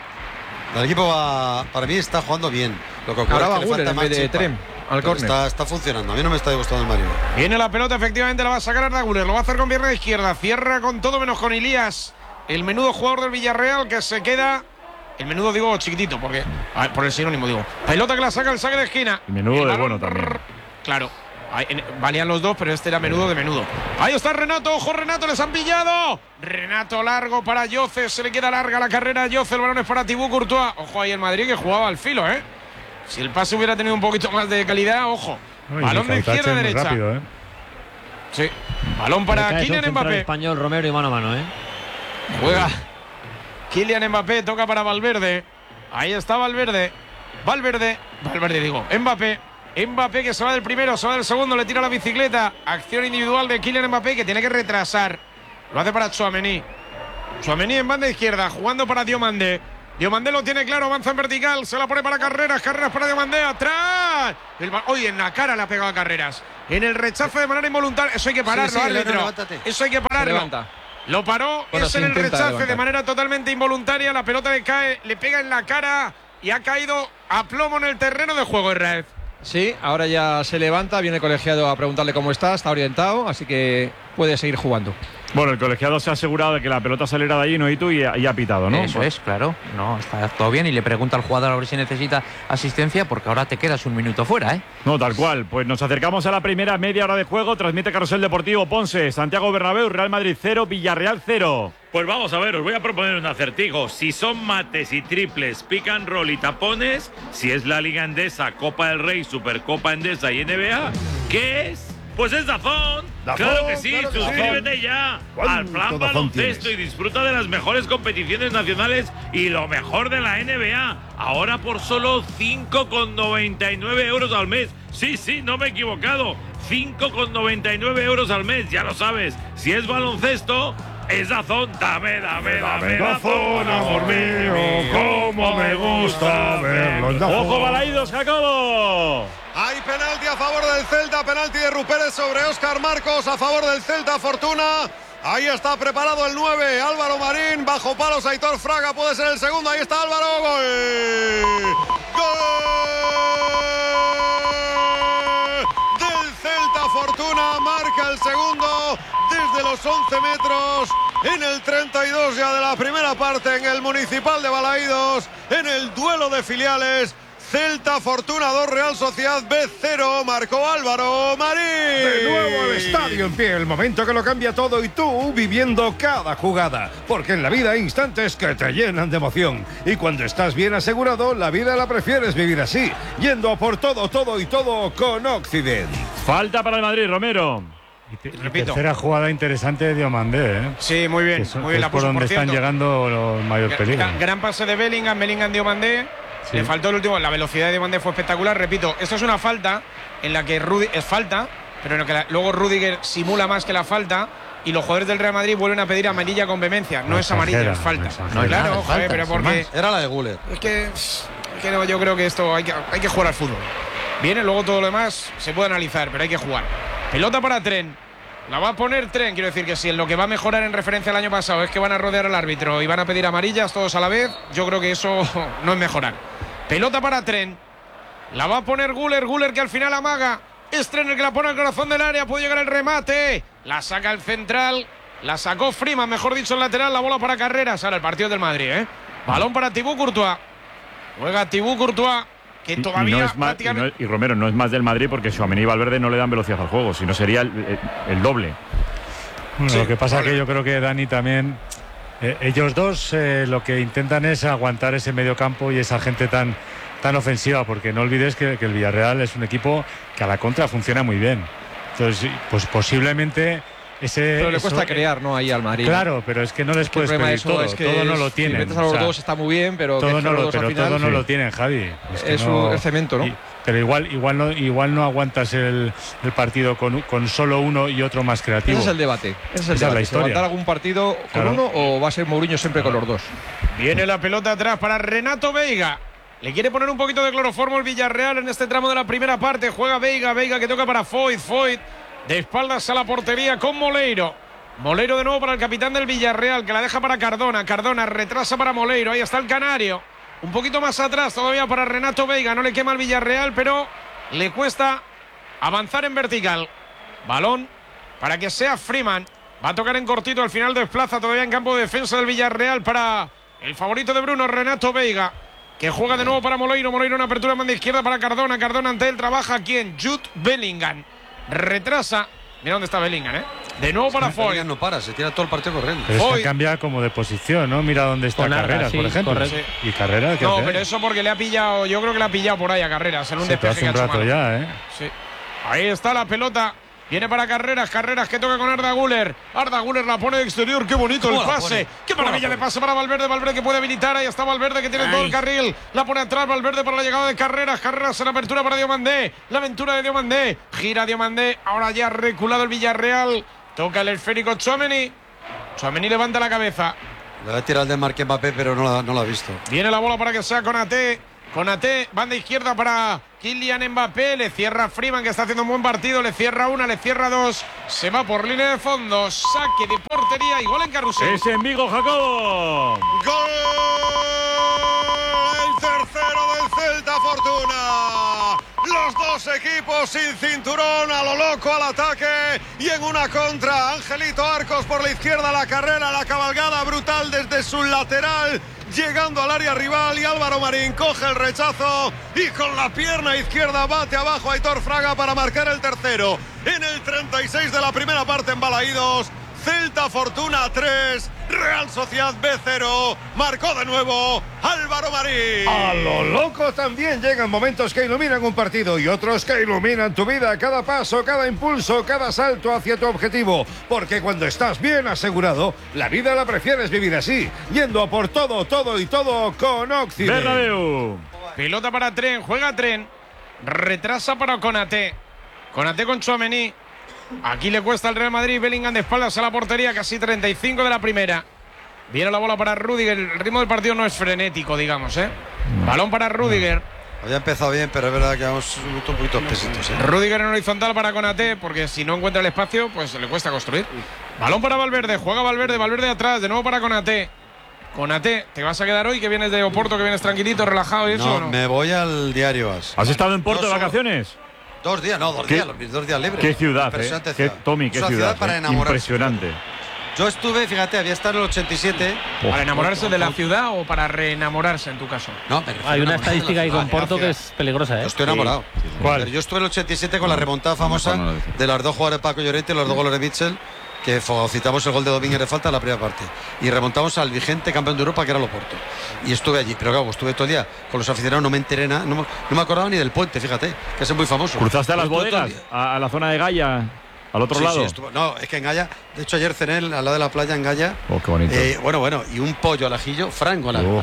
El equipo para mí está jugando bien. Lo que ocurre es que le falta más chispa. Al córner. Está funcionando. A mí no me está gustando el Mario. Viene la pelota, efectivamente la va a sacar Arda Güler. Lo va a hacer con pierna izquierda. Cierra con todo menos con Elías. El menudo jugador del Villarreal que se queda. El menudo digo chiquitito, porque por el sinónimo digo. Pelota que la saca el saque de esquina. Y menudo de bueno también. Claro. Valían los 2, pero este era menudo de menudo. Ahí está Renato, ojo Renato, les han pillado. Renato largo para Yoce, se le queda larga la carrera a Yoce, el balón es para Thibaut Courtois. Ojo ahí el Madrid que jugaba al filo, Si el pase hubiera tenido un poquito más de calidad, ojo. Balón de izquierda a derecha. Rápido, Sí. Balón para Kylian Mbappé. Español Romero y mano a mano, Juega Kylian Mbappé, toca para Valverde. Ahí está Valverde digo, Mbappé. Mbappé que se va del primero, se va del segundo, le tira la bicicleta. Acción individual de Kylian Mbappé que tiene que retrasar. Lo hace para Tchouaméni. Tchouaméni en banda izquierda, jugando para Diomandé. Diomandé lo tiene claro, avanza en vertical, se la pone para Carreras, Carreras para Diomandé, atrás. Hoy en la cara le ha pegado a Carreras. En el rechazo de manera involuntaria, eso hay que pararlo, árbitro. Eso hay que pararlo. Lo paró, es en el rechazo de manera totalmente involuntaria, la pelota le cae, le pega en la cara y ha caído a plomo en el terreno de juego, Israel. Sí, ahora ya se levanta, viene el colegiado a preguntarle cómo está orientado, así que puede seguir jugando. Bueno, el colegiado se ha asegurado de que la pelota saliera de allí, Noitu, y ha pitado, ¿no? Eso es, claro. No, está todo bien y le pregunta al jugador a ver si necesita asistencia porque ahora te quedas un minuto fuera, ¿eh? No, tal cual. Pues nos acercamos a la primera media hora de juego. Transmite Carrusel Deportivo Ponce, Santiago Bernabéu, Real Madrid 0, Villarreal 0. Pues vamos a ver, os voy a proponer un acertijo. Si son mates y triples, pick and roll y tapones, si es la Liga Endesa, Copa del Rey, Supercopa Endesa y NBA, ¿qué es? Pues es DAZN. Claro que sí, claro que suscríbete ya al plan baloncesto y disfruta de las mejores competiciones nacionales y lo mejor de la NBA. Ahora por solo 5,99 euros al mes. Sí, no me he equivocado. 5,99 euros al mes, ya lo sabes. Si es baloncesto, es DAZN. Dame DAZN, amor mío, cómo me gusta verlo. ¡Ojo, Balaídos, Jacobo! Hay penalti a favor del Celta, penalti de Rupérez sobre Óscar Marcos, a favor del Celta, Fortuna. Ahí está preparado el 9, Álvaro Marín, bajo palos Aitor Fraga, puede ser el segundo, ahí está Álvaro, gol. ¡Gol! Del Celta, Fortuna, marca el segundo desde los 11 metros, en el 32 ya de la primera parte, en el Municipal de Balaídos, en el duelo de filiales. Celta Fortuna 2, Real Sociedad B0, marcó Álvaro Marín. De nuevo el estadio en pie, el momento que lo cambia todo y tú viviendo cada jugada. Porque en la vida hay instantes que te llenan de emoción. Y cuando estás bien asegurado, la vida la prefieres vivir así, yendo a por todo y todo con Occident. Falta para el Madrid, Romero. Repito. Tercera jugada interesante de Diomandé, ¿eh? Sí, muy bien. Muy bien la por donde están llegando los mayores peligros. Gran pase de Bellingham Diomandé. Sí. Le faltó el último, la velocidad de Diomandé fue espectacular. Repito, esto es una falta en la que es falta, pero en la que luego Rüdiger simula más que la falta y los jugadores del Real Madrid vuelven a pedir amarilla con vehemencia. No es amarilla, es falta. No, claro, joder, pero porque era la de Guller. Es que no, yo creo que esto hay que jugar al fútbol. Viene, luego todo lo demás se puede analizar, pero hay que jugar. Pelota para Tren. La va a poner Tren, quiero decir que si en lo que va a mejorar en referencia al año pasado es que van a rodear al árbitro y van a pedir amarillas todos a la vez, yo creo que eso no es mejorar. Pelota para Tren. La va a poner Guller que al final amaga. Es Tren el que la pone al corazón del área. Puede llegar el remate. La saca el central. La sacó Freeman, mejor dicho, el lateral. La bola para Carreras. Ahora el partido del Madrid, ¿eh? Balón para Thibaut Courtois. Juega Thibaut Courtois, que todavía y Romero, no es más del Madrid porque Tchouaméni y Valverde no le dan velocidad al juego, sino sería el doble. Bueno, sí, lo que pasa es que yo creo que Dani también... ellos dos lo que intentan es aguantar ese mediocampo y esa gente tan ofensiva, porque no olvides que el Villarreal es un equipo que a la contra funciona muy bien. Entonces, pues posiblemente pero le cuesta crear, ¿no? Ahí al Madrid. Claro, pero es que no les puedes pedir todo. Todo no lo tienen. Si metes a los dos está muy bien, pero todo no lo tienen, Javi. Es el cemento, ¿no? Pero igual no aguantas el partido con solo uno y otro más creativo. Ese es el debate. Esa es la historia. ¿Aguantar algún partido con uno o va a ser Mourinho siempre con los dos? Viene la pelota atrás para Renato Veiga. Le quiere poner un poquito de cloroformo el Villarreal en este tramo de la primera parte. Juega Veiga que toca para Foyt. De espaldas a la portería con Moleiro. Moleiro de nuevo para el capitán del Villarreal, que la deja para Cardona. Cardona retrasa para Moleiro. Ahí está el canario. Un poquito más atrás todavía para Renato Veiga. No le quema el Villarreal, pero le cuesta avanzar en vertical. Balón para que sea Freeman. Va a tocar en cortito, al final desplaza todavía en campo de defensa del Villarreal para el favorito de Bruno, Renato Veiga, que juega de nuevo para Moleiro. Moleiro en apertura de banda izquierda para Cardona. Cardona ante él trabaja ¿quién? Jude Bellingham. Retrasa. Mira dónde está Bellingham, ¿eh? De nuevo para Foyt. No para, se tira todo el partido corriendo. Pero es que cambia como de posición, ¿no? Mira dónde está Carreras, por ejemplo. Sí. Y Carreras, no, pero eso porque le ha pillado, yo creo que le ha pillado por ahí a Carreras en un despeje hace un rato ya, ¿eh? Sí. Ahí está la pelota Viene para Carreras que toca con Arda Güler. Arda Güler la pone de exterior. Qué bonito el pase. Qué maravilla de pase para Valverde. Valverde que puede habilitar. Ahí está Valverde que tiene todo el carril. La pone atrás Valverde para la llegada de Carreras. Carreras en apertura para Diomandé. La aventura de Diomandé. Gira Diomandé. Ahora ya ha reculado el Villarreal. Toca el esférico Tchouaméni. Tchouaméni levanta la cabeza. Le va a tirar el de Marque Mbappé, pero no la ha visto. Viene la bola para que sea Konaté. Konaté, banda izquierda para Kylian Mbappé. Le cierra Freeman, que está haciendo un buen partido. Le cierra una, le cierra dos. Se va por línea de fondo. Saque de portería y gol en Carrusel. Es en Vigo, Jacobo. ¡Gol! El tercero del Celta Fortuna. Los dos equipos sin cinturón, a lo loco al ataque y en una contra. Angelito Arcos por la izquierda, la carrera, la cabalgada brutal desde su lateral, llegando al área rival, y Álvaro Marín coge el rechazo y con la pierna izquierda bate abajo a Aitor Fraga para marcar el tercero. En el 36 de la primera parte en Balaídos, Celta Fortuna 3, Real Sociedad B0, marcó de nuevo Álvaro Marín. A lo loco también llegan momentos que iluminan un partido y otros que iluminan tu vida, cada paso, cada impulso, cada salto hacia tu objetivo, porque cuando estás bien asegurado, la vida la prefieres vivir así, yendo a por todo, todo y todo con Occident. Bernabéu. Pelota para Tren, juega Tren, retrasa para Konaté. Konaté con Tchouaméni. Aquí le cuesta al Real Madrid. Bellingham de espaldas a la portería, casi 35 de la primera. Viene la bola para Rüdiger. El ritmo del partido no es frenético, digamos, ¿eh? Balón para Rüdiger. Había empezado bien, pero es verdad que vamos un poquito pesitos, ¿eh? Rüdiger en horizontal para Konaté, porque si no encuentra el espacio, pues le cuesta construir. Balón para Valverde, juega Valverde, Valverde atrás, de nuevo para Konaté. Konaté, ¿te vas a quedar hoy que vienes de Oporto, que vienes tranquilito, relajado y eso? No, ¿o no? me voy al diario AS. ¿Has estado en Porto de vacaciones? 2 días, no, 2 días, los 2 días libres. Qué ciudad, Impresionante Qué, Tommy, qué ciudad. Para enamorarse. Impresionante. Yo estuve, fíjate, había estado en el 87. ¿Para enamorarse de la ciudad o para reenamorarse en tu caso? No, hay una estadística ahí con Porto que es peligrosa, ¿eh? Yo estoy enamorado. ¿Cuál? Pero yo estuve en el 87 con la remontada famosa de las 2 jugadas de Paco Llorente y los 2 goles de Mitchell, que citamos el gol de Domínguez de falta en la primera parte. Y remontamos al vigente campeón de Europa, que era el Oporto. Y estuve allí. Pero claro, estuve todo el día con los aficionados, no me enteré nada. No me acordaba ni del puente, fíjate, que es muy famoso. ¿Cruzaste a las Estuve todo el bodegas? día. ¿A la zona de Gaya? ¿Al otro lado? Sí, no, es que en Gaya, de hecho ayer cené al lado de la playa en Gaya. Oh, qué bonito. Bueno, y un pollo al ajillo, frango al ajillo.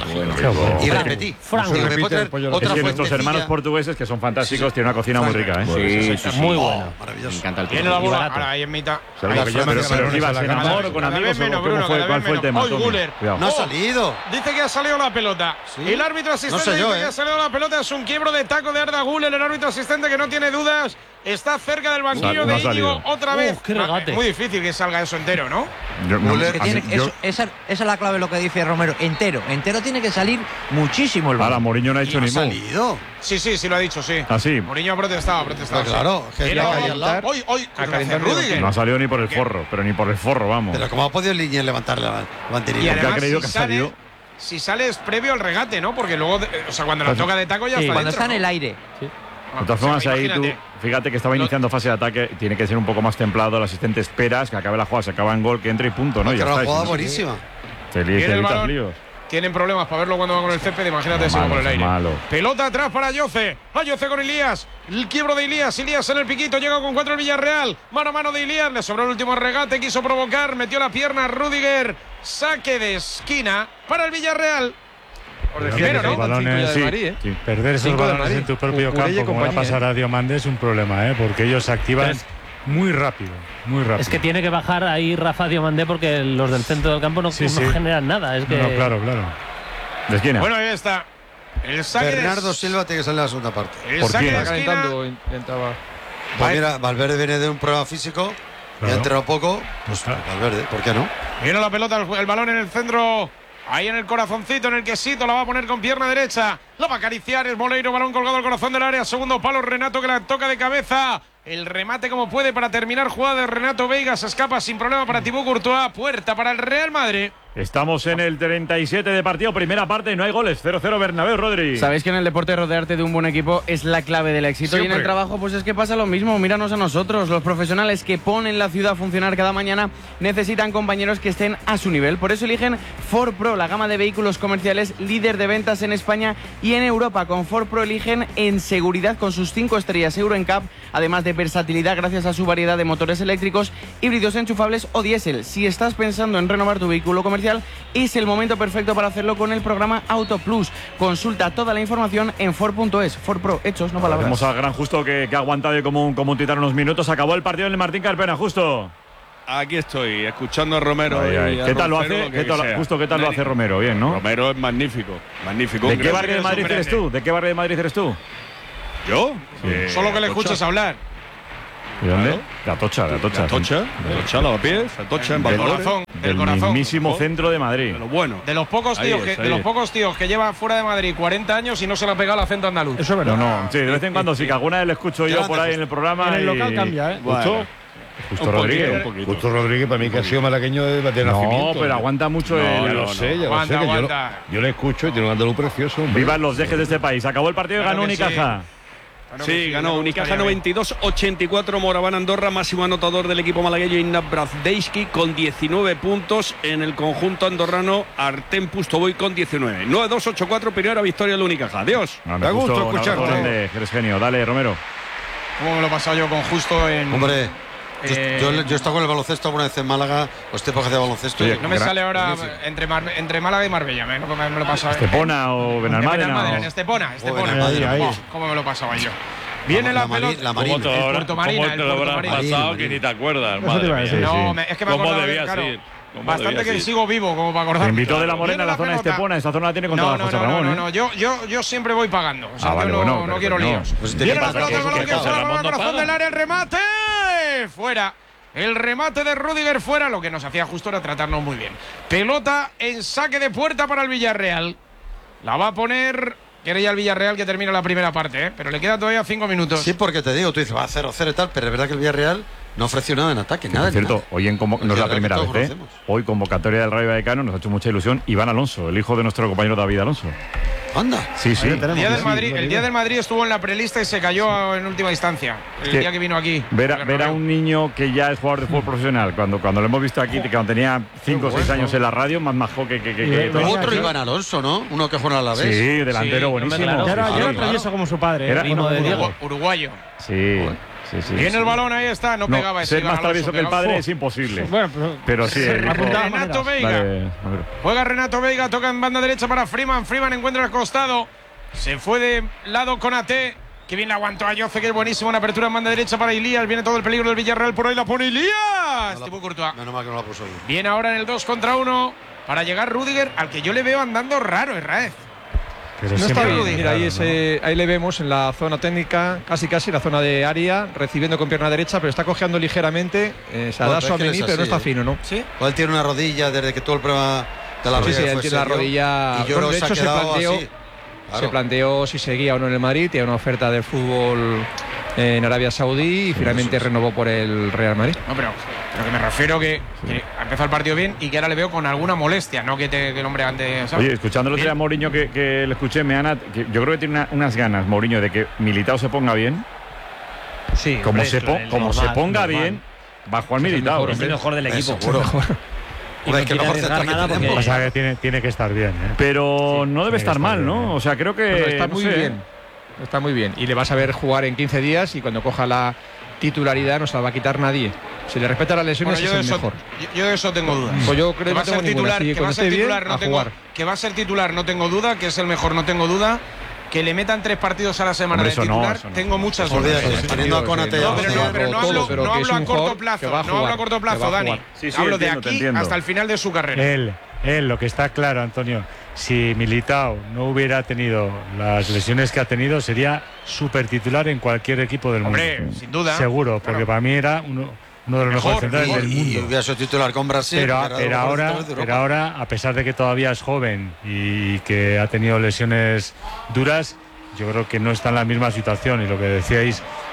Y repetí. Frango. Y me puedo traer otra Es que nuestros fuentecilla. hermanos portugueses, que son fantásticos, tienen una cocina muy rica, ¿eh? Sí. Muy bueno. Maravilloso. Me encanta el Tiene la bola, ahora ahí en mitad. Pero ¿qué ibas en amor o con amigos? ¿Cuál fue el tema? Hoy Tommy? Güler. Cuidado. No ha salido. Dice que ha salido la pelota. ¿Sí? El árbitro asistente No sé yo, dice que ha salido la pelota. Es un quiebro de taco de Arda Güler. El árbitro asistente, que no tiene dudas, está cerca del banquillo No ha de Íñigo salido. otra vez. Qué regate. Es muy difícil que salga eso entero, ¿no? Esa es la clave, lo que dice Romero. Entero tiene que salir muchísimo el Ahora, balón. Mourinho no ha hecho ni Ha salido. Sí, lo ha dicho, sí. ¿Ah, sí? Mourinho ha protestado. Pero claro, que Viene es la la bola. calle. Hoy, Rüdiger. No ha salido ni por el forro, pero ni por el forro, vamos. Pero ¿cómo ha podido Liniers levantar la Y banderilla? Porque ha además, creído que ha salido. Si sale es previo al regate, ¿no? Porque luego, o sea, cuando la toca de taco ya Sí, está Cuando dentro, está en ¿no? el aire. De todas formas, ahí tú, imagínate. fíjate que estaba iniciando fase de ataque, tiene que ser un poco más templado. El asistente esperas que acabe la jugada, se acaba en gol, que entre y punto, ¿no? Pero Ya una está. jugada Sí, buenísima. Te Viene el evitas balón. líos. Tienen problemas para verlo cuando va con el césped. Imagínate si va Malo, por el aire. malo. Pelota atrás para Yoce. A Yoce con Elías. El quiebro de Elías. Elías en el piquito. Llega con 4 el Villarreal. Mano a mano de Elías. Le sobró el último regate. Quiso provocar. Metió la pierna Rüdiger. Saque de esquina para el Villarreal. Por el primero, Esos ¿no? balones, Sí. perder esos Cinco del balones Madrid. en tu propio Cucurella y campo, como va a compañía, pasar a Diomande, es un problema, porque ellos se activan muy rápido, muy rápido. Es que tiene que bajar ahí Rafa Diomandé, porque los del centro del campo no generan nada. Es que... No, claro. De esquina. Bueno, ahí está. El saque Bernardo Silva tiene que salir en la segunda parte. El ¿Por saque qué? de esquina. Pues mira, Valverde viene de un problema físico. Y Claro. ha entrenado poco. Pues Valverde, ¿por qué no? Viene la pelota, el balón en el centro. Ahí en el corazoncito, en el quesito, la va a poner con pierna derecha. La va a acariciar, es Moleiro, balón colgado al corazón del área. Segundo palo, Renato, que la toca de cabeza. El remate como puede para terminar jugada de Renato Veiga. Se escapa sin problema para Thibaut Courtois. Puerta para el Real Madrid. Estamos en el 37 de partido, primera parte, no hay goles, 0-0 Bernabéu, Rodri. Sabéis que en el deporte rodearte de un buen equipo es la clave del éxito. Siempre. Y en el trabajo pues es que pasa lo mismo, míranos a nosotros, los profesionales que ponen la ciudad a funcionar cada mañana necesitan compañeros que estén a su nivel. Por eso eligen Ford Pro, la gama de vehículos comerciales líder de ventas en España y en Europa. Con Ford Pro eligen en seguridad con sus 5 estrellas Euro NCAP, además de versatilidad gracias a su variedad de motores eléctricos, híbridos enchufables o diésel. Si estás pensando en renovar tu vehículo comercial, es el momento perfecto para hacerlo con el programa Auto Plus. Consulta toda la información en Ford.es. Ford Pro, hechos, no palabras. Vamos al gran Justo que ha aguantado como un titán unos minutos. Acabó el partido en el Martín Carpena, Justo. Aquí estoy, escuchando a Romero. ¿Qué tal lo hace? Justo, ¿qué tal lo hace Romero? Bien, ¿no? Romero es magnífico, magnífico. ¿De qué barrio de Madrid eres tú? ¿De qué barrio de Madrid eres tú? ¿Yo? Solo que le escuchas hablar. ¿De dónde? De Atocha, de Atocha. De Atocha, Lavapiés, Atocha, en Valladolid. Del mismísimo centro de Madrid. De lo bueno. De los pocos tíos que lleva fuera de Madrid 40 años y no se le ha pegado el acento andaluz. Eso es verdad. No, sí, de vez en cuando sí, que alguna vez le escucho yo por ahí en el programa. En el local cambia, ¿eh? Justo Rodríguez. Justo Rodríguez, para mí que ha sido malagueño de nacimiento. No, pero aguanta mucho Ya lo sé. Yo le escucho y tiene un andaluz precioso. Vivan los dejes de este país. Acabó el partido y ganó Unicaja. Sí, ganó Unicaja 92-84, Moraván Andorra, máximo anotador del equipo malagueño Ignat Brazdeski con 19 puntos. En el conjunto andorrano, Artem Pustovoy con 19. 9-2-8-4, primera victoria del Unicaja. Adiós. Da gusto escucharte. Eres genio. Dale, Romero. ¿Cómo me lo he pasado yo con Justo en...? Hombre, yo he estado con el baloncesto alguna vez en Málaga, o este época de baloncesto. No me sale ahora entre Málaga y Marbella, me lo he pasado. ¿Estepona o Benalmádena? En Estepona. ¿Cómo me lo pasaba yo? Viene la pelota. La Marina. ¿Cómo te lo habrás pasado que ni te acuerdas? No, es que me acordaba bien, bastante que sigo vivo como para acordarme. Te invitó de la Morena a la zona de Estepona, esa zona la tiene controlada José Ramón. No, yo siempre voy pagando. O sea, yo no quiero líos. Viene la pelota con el corazón del área, el remate. Fuera. El remate de Rüdiger fuera. Lo que nos hacía Justo era tratarnos muy bien. Pelota en saque de puerta para el Villarreal. La va a poner... Quiere ya el Villarreal que termina la primera parte, pero le quedan todavía 5 minutos. Sí, porque te digo, tú dices, va a 0-0 y tal, pero es verdad que el Villarreal no ofreció nada en ataque, nada. Es cierto, hoy no es la primera vez, ¿eh? Hoy convocatoria del Rayo Vallecano, nos ha hecho mucha ilusión. Iván Alonso, el hijo de nuestro compañero David Alonso. Anda. Sí. El día del Madrid estuvo en la prelista y se cayó en última instancia. El día que vino aquí. Ver a un niño que ya es jugador de fútbol profesional, cuando lo hemos visto aquí, cuando tenía 5 o 6 años en la radio, más majo que otro Iván Alonso, ¿no? Uno que juega a la vez. Sí, delantero buenísimo. Ya era travieso como su padre. Era primo de Diego. Uruguayo. Sí. Tiene el balón, ahí está, no pegaba ese. Ser más travieso que el padre es imposible. Bueno, pero sí. Renato Veiga. Juega Renato Veiga, toca en banda derecha para Freeman. Freeman encuentra el costado. Se fue de lado con AT. Que bien la aguantó a Yoce, que es buenísimo. Una apertura en banda derecha para Ilías. Viene todo el peligro del Villarreal. Por ahí la pone Ilías. Tipo Courtois. Menos mal que no la puso bien. Viene ahora en el 2 contra 1 para llegar Rüdiger, al que yo le veo andando raro, Raez. No está bien. Mira, ahí le vemos en la zona técnica, casi la zona de área, recibiendo con pierna derecha, pero está cojeando ligeramente. Se da su Amení, pero no está fino, ¿no? Sí. O él tiene una rodilla desde que todo el problema de la rodilla. Sí, él tiene la rodilla. Y yo creo que se planteó. Se planteó si seguía o no en el Madrid, tenía una oferta de fútbol en Arabia Saudí y finalmente renovó por el Real Madrid. No, pero que me refiero que ha empezado el partido bien y que ahora le veo con alguna molestia, no que el hombre antes. ¿sabes? Oye, escuchándolo a Mourinho que le escuché, yo creo que tiene unas ganas, Mourinho, de que Militao se ponga bien. Sí, como se ponga bien, va a jugar Militao. Es el mejor del equipo. Y no quiere arriesgar nada porque o sea, que tiene que estar bien, ¿eh? Pero no debe estar mal, ¿no? Bien. O sea, creo que está muy bien. Está muy bien. Y le vas a ver jugar en 15 días y cuando coja la titularidad no se la va a quitar nadie. Si le respeta las lesiones es el mejor. Yo de eso tengo dudas. Pues yo creo que va a ser titular, que va a ser titular, no tengo duda, que es el mejor, no tengo duda. Que le metan 3 partidos a la semana de titular, tengo muchas dudas. Teniendo a Konate. Pero no hablo a corto plazo, no hablo a corto plazo, Dani. Hablo de aquí hasta el final de su carrera. Él, lo que está claro, Antonio, si Militao no hubiera tenido las lesiones que ha tenido, sería súper titular en cualquier equipo del mundo. Hombre, sin duda. Seguro, porque para mí era uno de los mejores centrales del mundo. Y hubiera sido titular con Brasil. Pero ahora, a pesar de que todavía es joven y que ha tenido lesiones duras, yo creo que no está en la misma situación. Y lo que decíais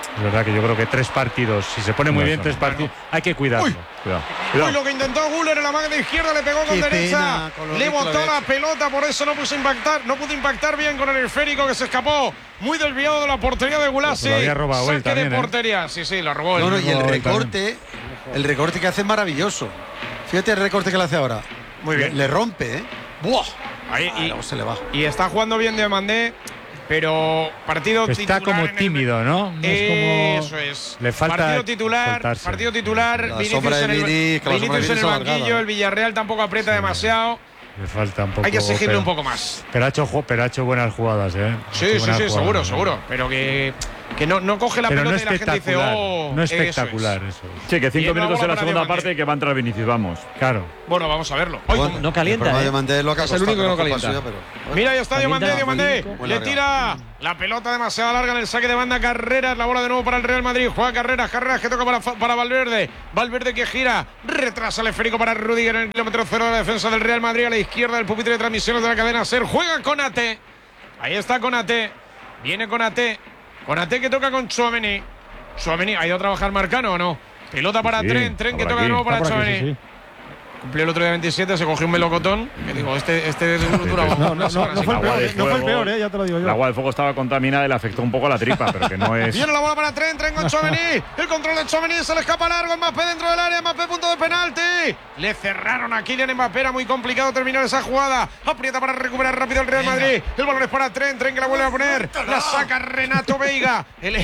Es verdad que yo creo que 3 partidos, si se pone muy bien 3 partidos, hay que cuidarlo. Cuidado. Uy, lo que intentó Güler en la manga de izquierda, le pegó con derecha, le botó la pelota, por eso no pudo impactar bien con el esférico, que se escapó muy desviado de la portería de Gulasi. Lo había robado él también, de portería, sí, lo robó él. Y el recorte que hace es maravilloso. Fíjate el recorte que le hace ahora. Muy bien. Le rompe, ¿eh? ¡Buah! Ahí, se le va. Y está jugando bien Diomandé, pero partido está titular. Está como tímido, ¿no? Eso es. Le falta partido titular. Vinicius en el banquillo. El Villarreal tampoco aprieta demasiado. Le falta un poco. Hay que exigirle un poco más. Pero ha hecho buenas jugadas, ¿eh? Sí, seguro. Pero que no coge la pelota y la gente dice, oh. No espectacular eso. Sí, que 5 minutos en la segunda parte que va a entrar Vinicius, vamos. Claro. Bueno, vamos a verlo. No calienta. Es el único que no calienta. Mira, ahí está Diomandé. Le tira la pelota demasiado larga en el saque de banda. Carreras, la bola de nuevo para el Real Madrid. Juega Carreras que toca para Valverde. Valverde que gira, retrasa el esférico para Rüdiger en el kilómetro 0 de la defensa del Real Madrid. A la izquierda del pupitre de transmisiones de la cadena SER. Juega Konaté. Ahí está Konaté. Viene Konaté. Konaté que toca con Tchouaméni. Tchouaméni, ¿ha ido a trabajar Marcano o no? Pelota para Tren que toca de nuevo para Tchouaméni. Cumplió el otro día 27, se cogió un melocotón. Que digo, este dura. No fue el peor, ya te lo digo yo. El agua del fuego estaba contaminada y le afectó un poco a la tripa, pero que no es. Viene la bola para Tren con Tchouaméni. El control de Tchouaméni, se le escapa largo. Mbappé dentro del área, Mbappé punto de penalti. Le cerraron a Kylian Mbappé, era muy complicado terminar esa jugada. Aprieta para recuperar rápido el Real Madrid. El balón es para Tren que la vuelve a poner. La saca Renato Veiga. Viene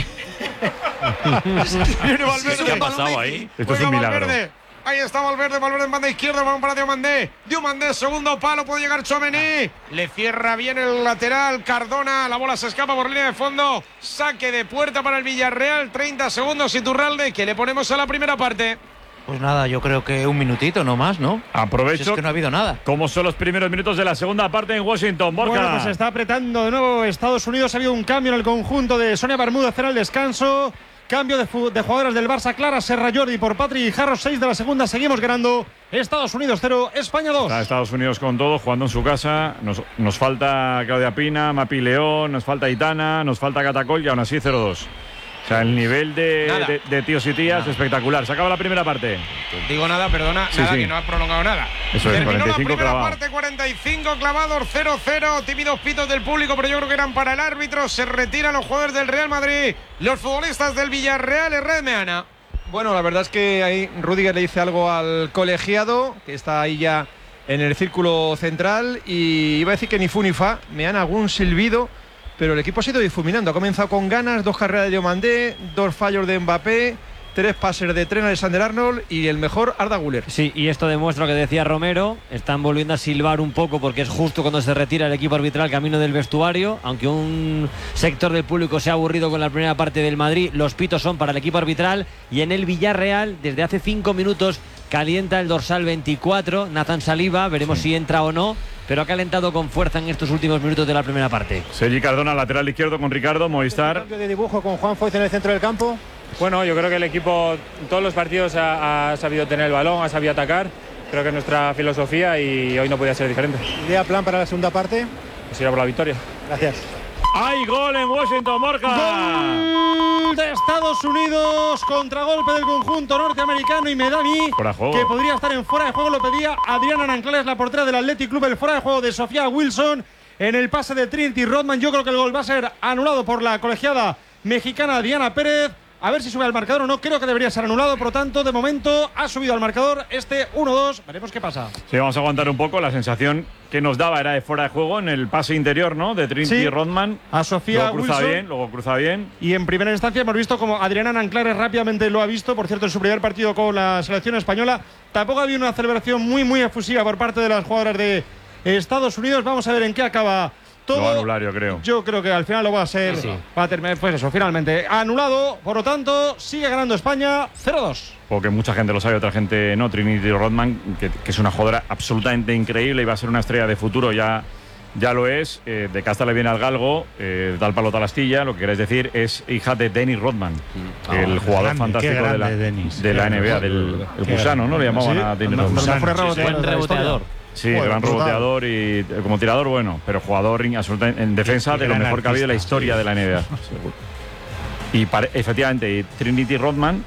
Valverde. ¿Qué ha pasado ahí? Esto es un milagro. Valverde. Ahí está Valverde en banda izquierda, vamos para Diomandé, segundo palo, puede llegar Tchouaméni, le cierra bien el lateral, Cardona, la bola se escapa por línea de fondo, saque de puerta para el Villarreal, 30 segundos Iturralde, que le ponemos a la primera parte. Pues nada, yo creo que un minutito, no más, ¿no? Aprovecho. Si es que no ha habido nada. ¿Cómo son los primeros minutos de la segunda parte en Washington, Borja? Bueno, pues se está apretando de nuevo Estados Unidos, ha habido un cambio en el conjunto de Sonia Bermúdez en el descanso. Cambio de jugadoras del Barça, Clara Serra Jordi por Patri Jarros, 6 de la segunda. Seguimos ganando. Estados Unidos 0, España 2. Está Estados Unidos con todo, jugando en su casa. Nos falta Claudia Pina, Mapi León, nos falta Itana, nos falta Catacol y aún así 0-2. O sea, el nivel de tíos y tías es espectacular. Se acaba la primera parte. Digo nada, perdona, sí. Que no ha prolongado nada. Eso es, terminó 45 la primera clavados. parte, 45 clavados, 0-0. Tímidos pitos del público, pero yo creo que eran para el árbitro. Se retiran los jugadores del Real Madrid. Los futbolistas del Villarreal, Red Meana. Bueno, la verdad es que ahí Rüdiger le dice algo al colegiado, que está ahí ya en el círculo central. Y iba a decir que ni fu ni fa, me dan algún silbido. Pero el equipo ha ido difuminando. Ha comenzado con ganas, 2 carreras de Diomandé, 2 fallos de Mbappé, 3 pases de Tren, Alexander Arnold y el mejor Arda Güler. Sí, y esto demuestra lo que decía Romero. Están volviendo a silbar un poco porque es justo cuando se retira el equipo arbitral camino del vestuario. Aunque un sector del público se ha aburrido con la primera parte del Madrid, los pitos son para el equipo arbitral. Y en el Villarreal, desde hace 5 minutos, calienta el dorsal 24, Nathan Saliba. Veremos si entra o no, pero ha calentado con fuerza en estos últimos minutos de la primera parte. Sergi Cardona, lateral izquierdo con Ricardo, Movistar. Cambio de dibujo con Juan Foyt en el centro del campo. Bueno, yo creo que el equipo en todos los partidos ha sabido tener el balón, ha sabido atacar. Creo que es nuestra filosofía y hoy no podía ser diferente. ¿Idea, plan para la segunda parte? Pues ir a por la victoria. Gracias. ¡Hay gol en Washington, Borja! ¡Gol de Estados Unidos! Contragolpe del conjunto norteamericano y me da a mí que podría estar en fuera de juego. Lo pedía Adriana Nanclares, la portera del Athletic Club. El fuera de juego de Sofía Wilson en el pase de Trinity Rodman. Yo creo que el gol va a ser anulado por la colegiada mexicana Diana Pérez. A ver si sube al marcador o no. Creo que debería ser anulado. Por lo tanto, de momento ha subido al marcador este 1-2. Veremos qué pasa. Sí, vamos a aguantar un poco. La sensación que nos daba era de fuera de juego en el pase interior, ¿no? De Trinity Rodman. A Sofía Wilson. Luego cruza bien. Y en primera instancia hemos visto como Adriana Nanclares rápidamente lo ha visto. Por cierto, en su primer partido con la selección española. Tampoco había una celebración muy efusiva por parte de las jugadoras de Estados Unidos. Vamos a ver en qué acaba todo. Lo va a anular, yo creo. Yo creo que al final lo va a ser. Sí. Va a terminar, pues eso, finalmente anulado. Por lo tanto, sigue ganando España 0-2. Porque mucha gente lo sabe, otra gente no. Trinity Rodman, que es una jugadora absolutamente increíble y va a ser una estrella de futuro, ya lo es. De casta le viene al galgo, tal palo tal astilla. Lo que queréis decir es hija de Dennis Rodman, el jugador fantástico de la NBA, del gusano, ¿no? Le llamaban a Dennis Rodman. Buen reboteador. Sí, gran reboteador y como tirador bueno, pero jugador absolutamente en defensa de lo mejor que ha habido en la historia de la NBA. Y efectivamente, Trinity Rodman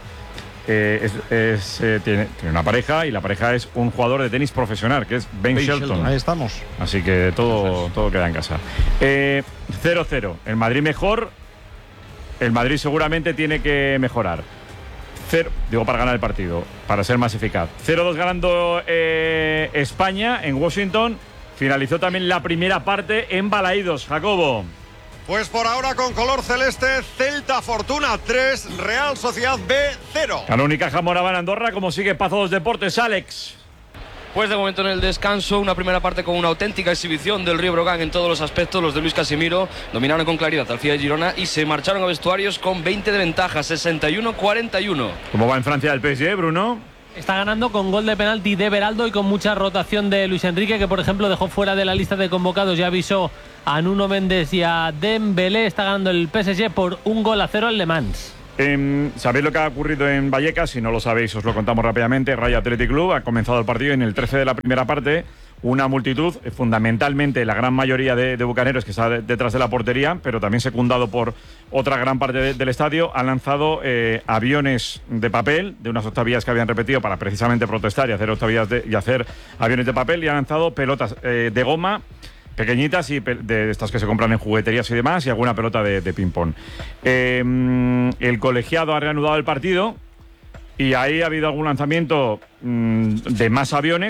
tiene una pareja, y la pareja es un jugador de tenis profesional, que es Ben Shelton. Ahí estamos. Así que todo queda en casa. 0-0. El Madrid mejor. El Madrid seguramente tiene que mejorar. Para ganar el partido, para ser más eficaz. 0-2 ganando España en Washington. Finalizó también la primera parte en Balaídos, Jacobo. Pues por ahora con color celeste, Celta Fortuna 3, Real Sociedad B 0. Ganó Unicaja Moraván Andorra. ¿Cómo sigue Pazo dos Deportes, Alex? Pues de momento en el descanso, una primera parte con una auténtica exhibición del Río Brogan en todos los aspectos. Los de Luis Casimiro dominaron con claridad al FIA de Girona y se marcharon a vestuarios con 20 de ventaja, 61-41. ¿Cómo va en Francia el PSG, Bruno? Está ganando con gol de penalti de Beraldo y con mucha rotación de Luis Enrique, que por ejemplo dejó fuera de la lista de convocados. Ya avisó a Nuno Méndez y a Dembélé. Está ganando el PSG por 1-0 al Le Mans. ¿Sabéis lo que ha ocurrido en Vallecas? Si no lo sabéis, os lo contamos rápidamente. Rayo Athletic Club ha comenzado el partido en el 13 de la primera parte. Una multitud, fundamentalmente la gran mayoría de bucaneros que está detrás de la portería, pero también secundado por otra gran parte del estadio, han lanzado aviones de papel de unas octavillas que habían repetido para precisamente protestar y hacer octavillas y hacer aviones de papel, y han lanzado pelotas de goma pequeñitas y de estas que se compran en jugueterías y demás, y alguna pelota de ping-pong. El colegiado ha reanudado el partido y ahí ha habido algún lanzamiento de más aviones.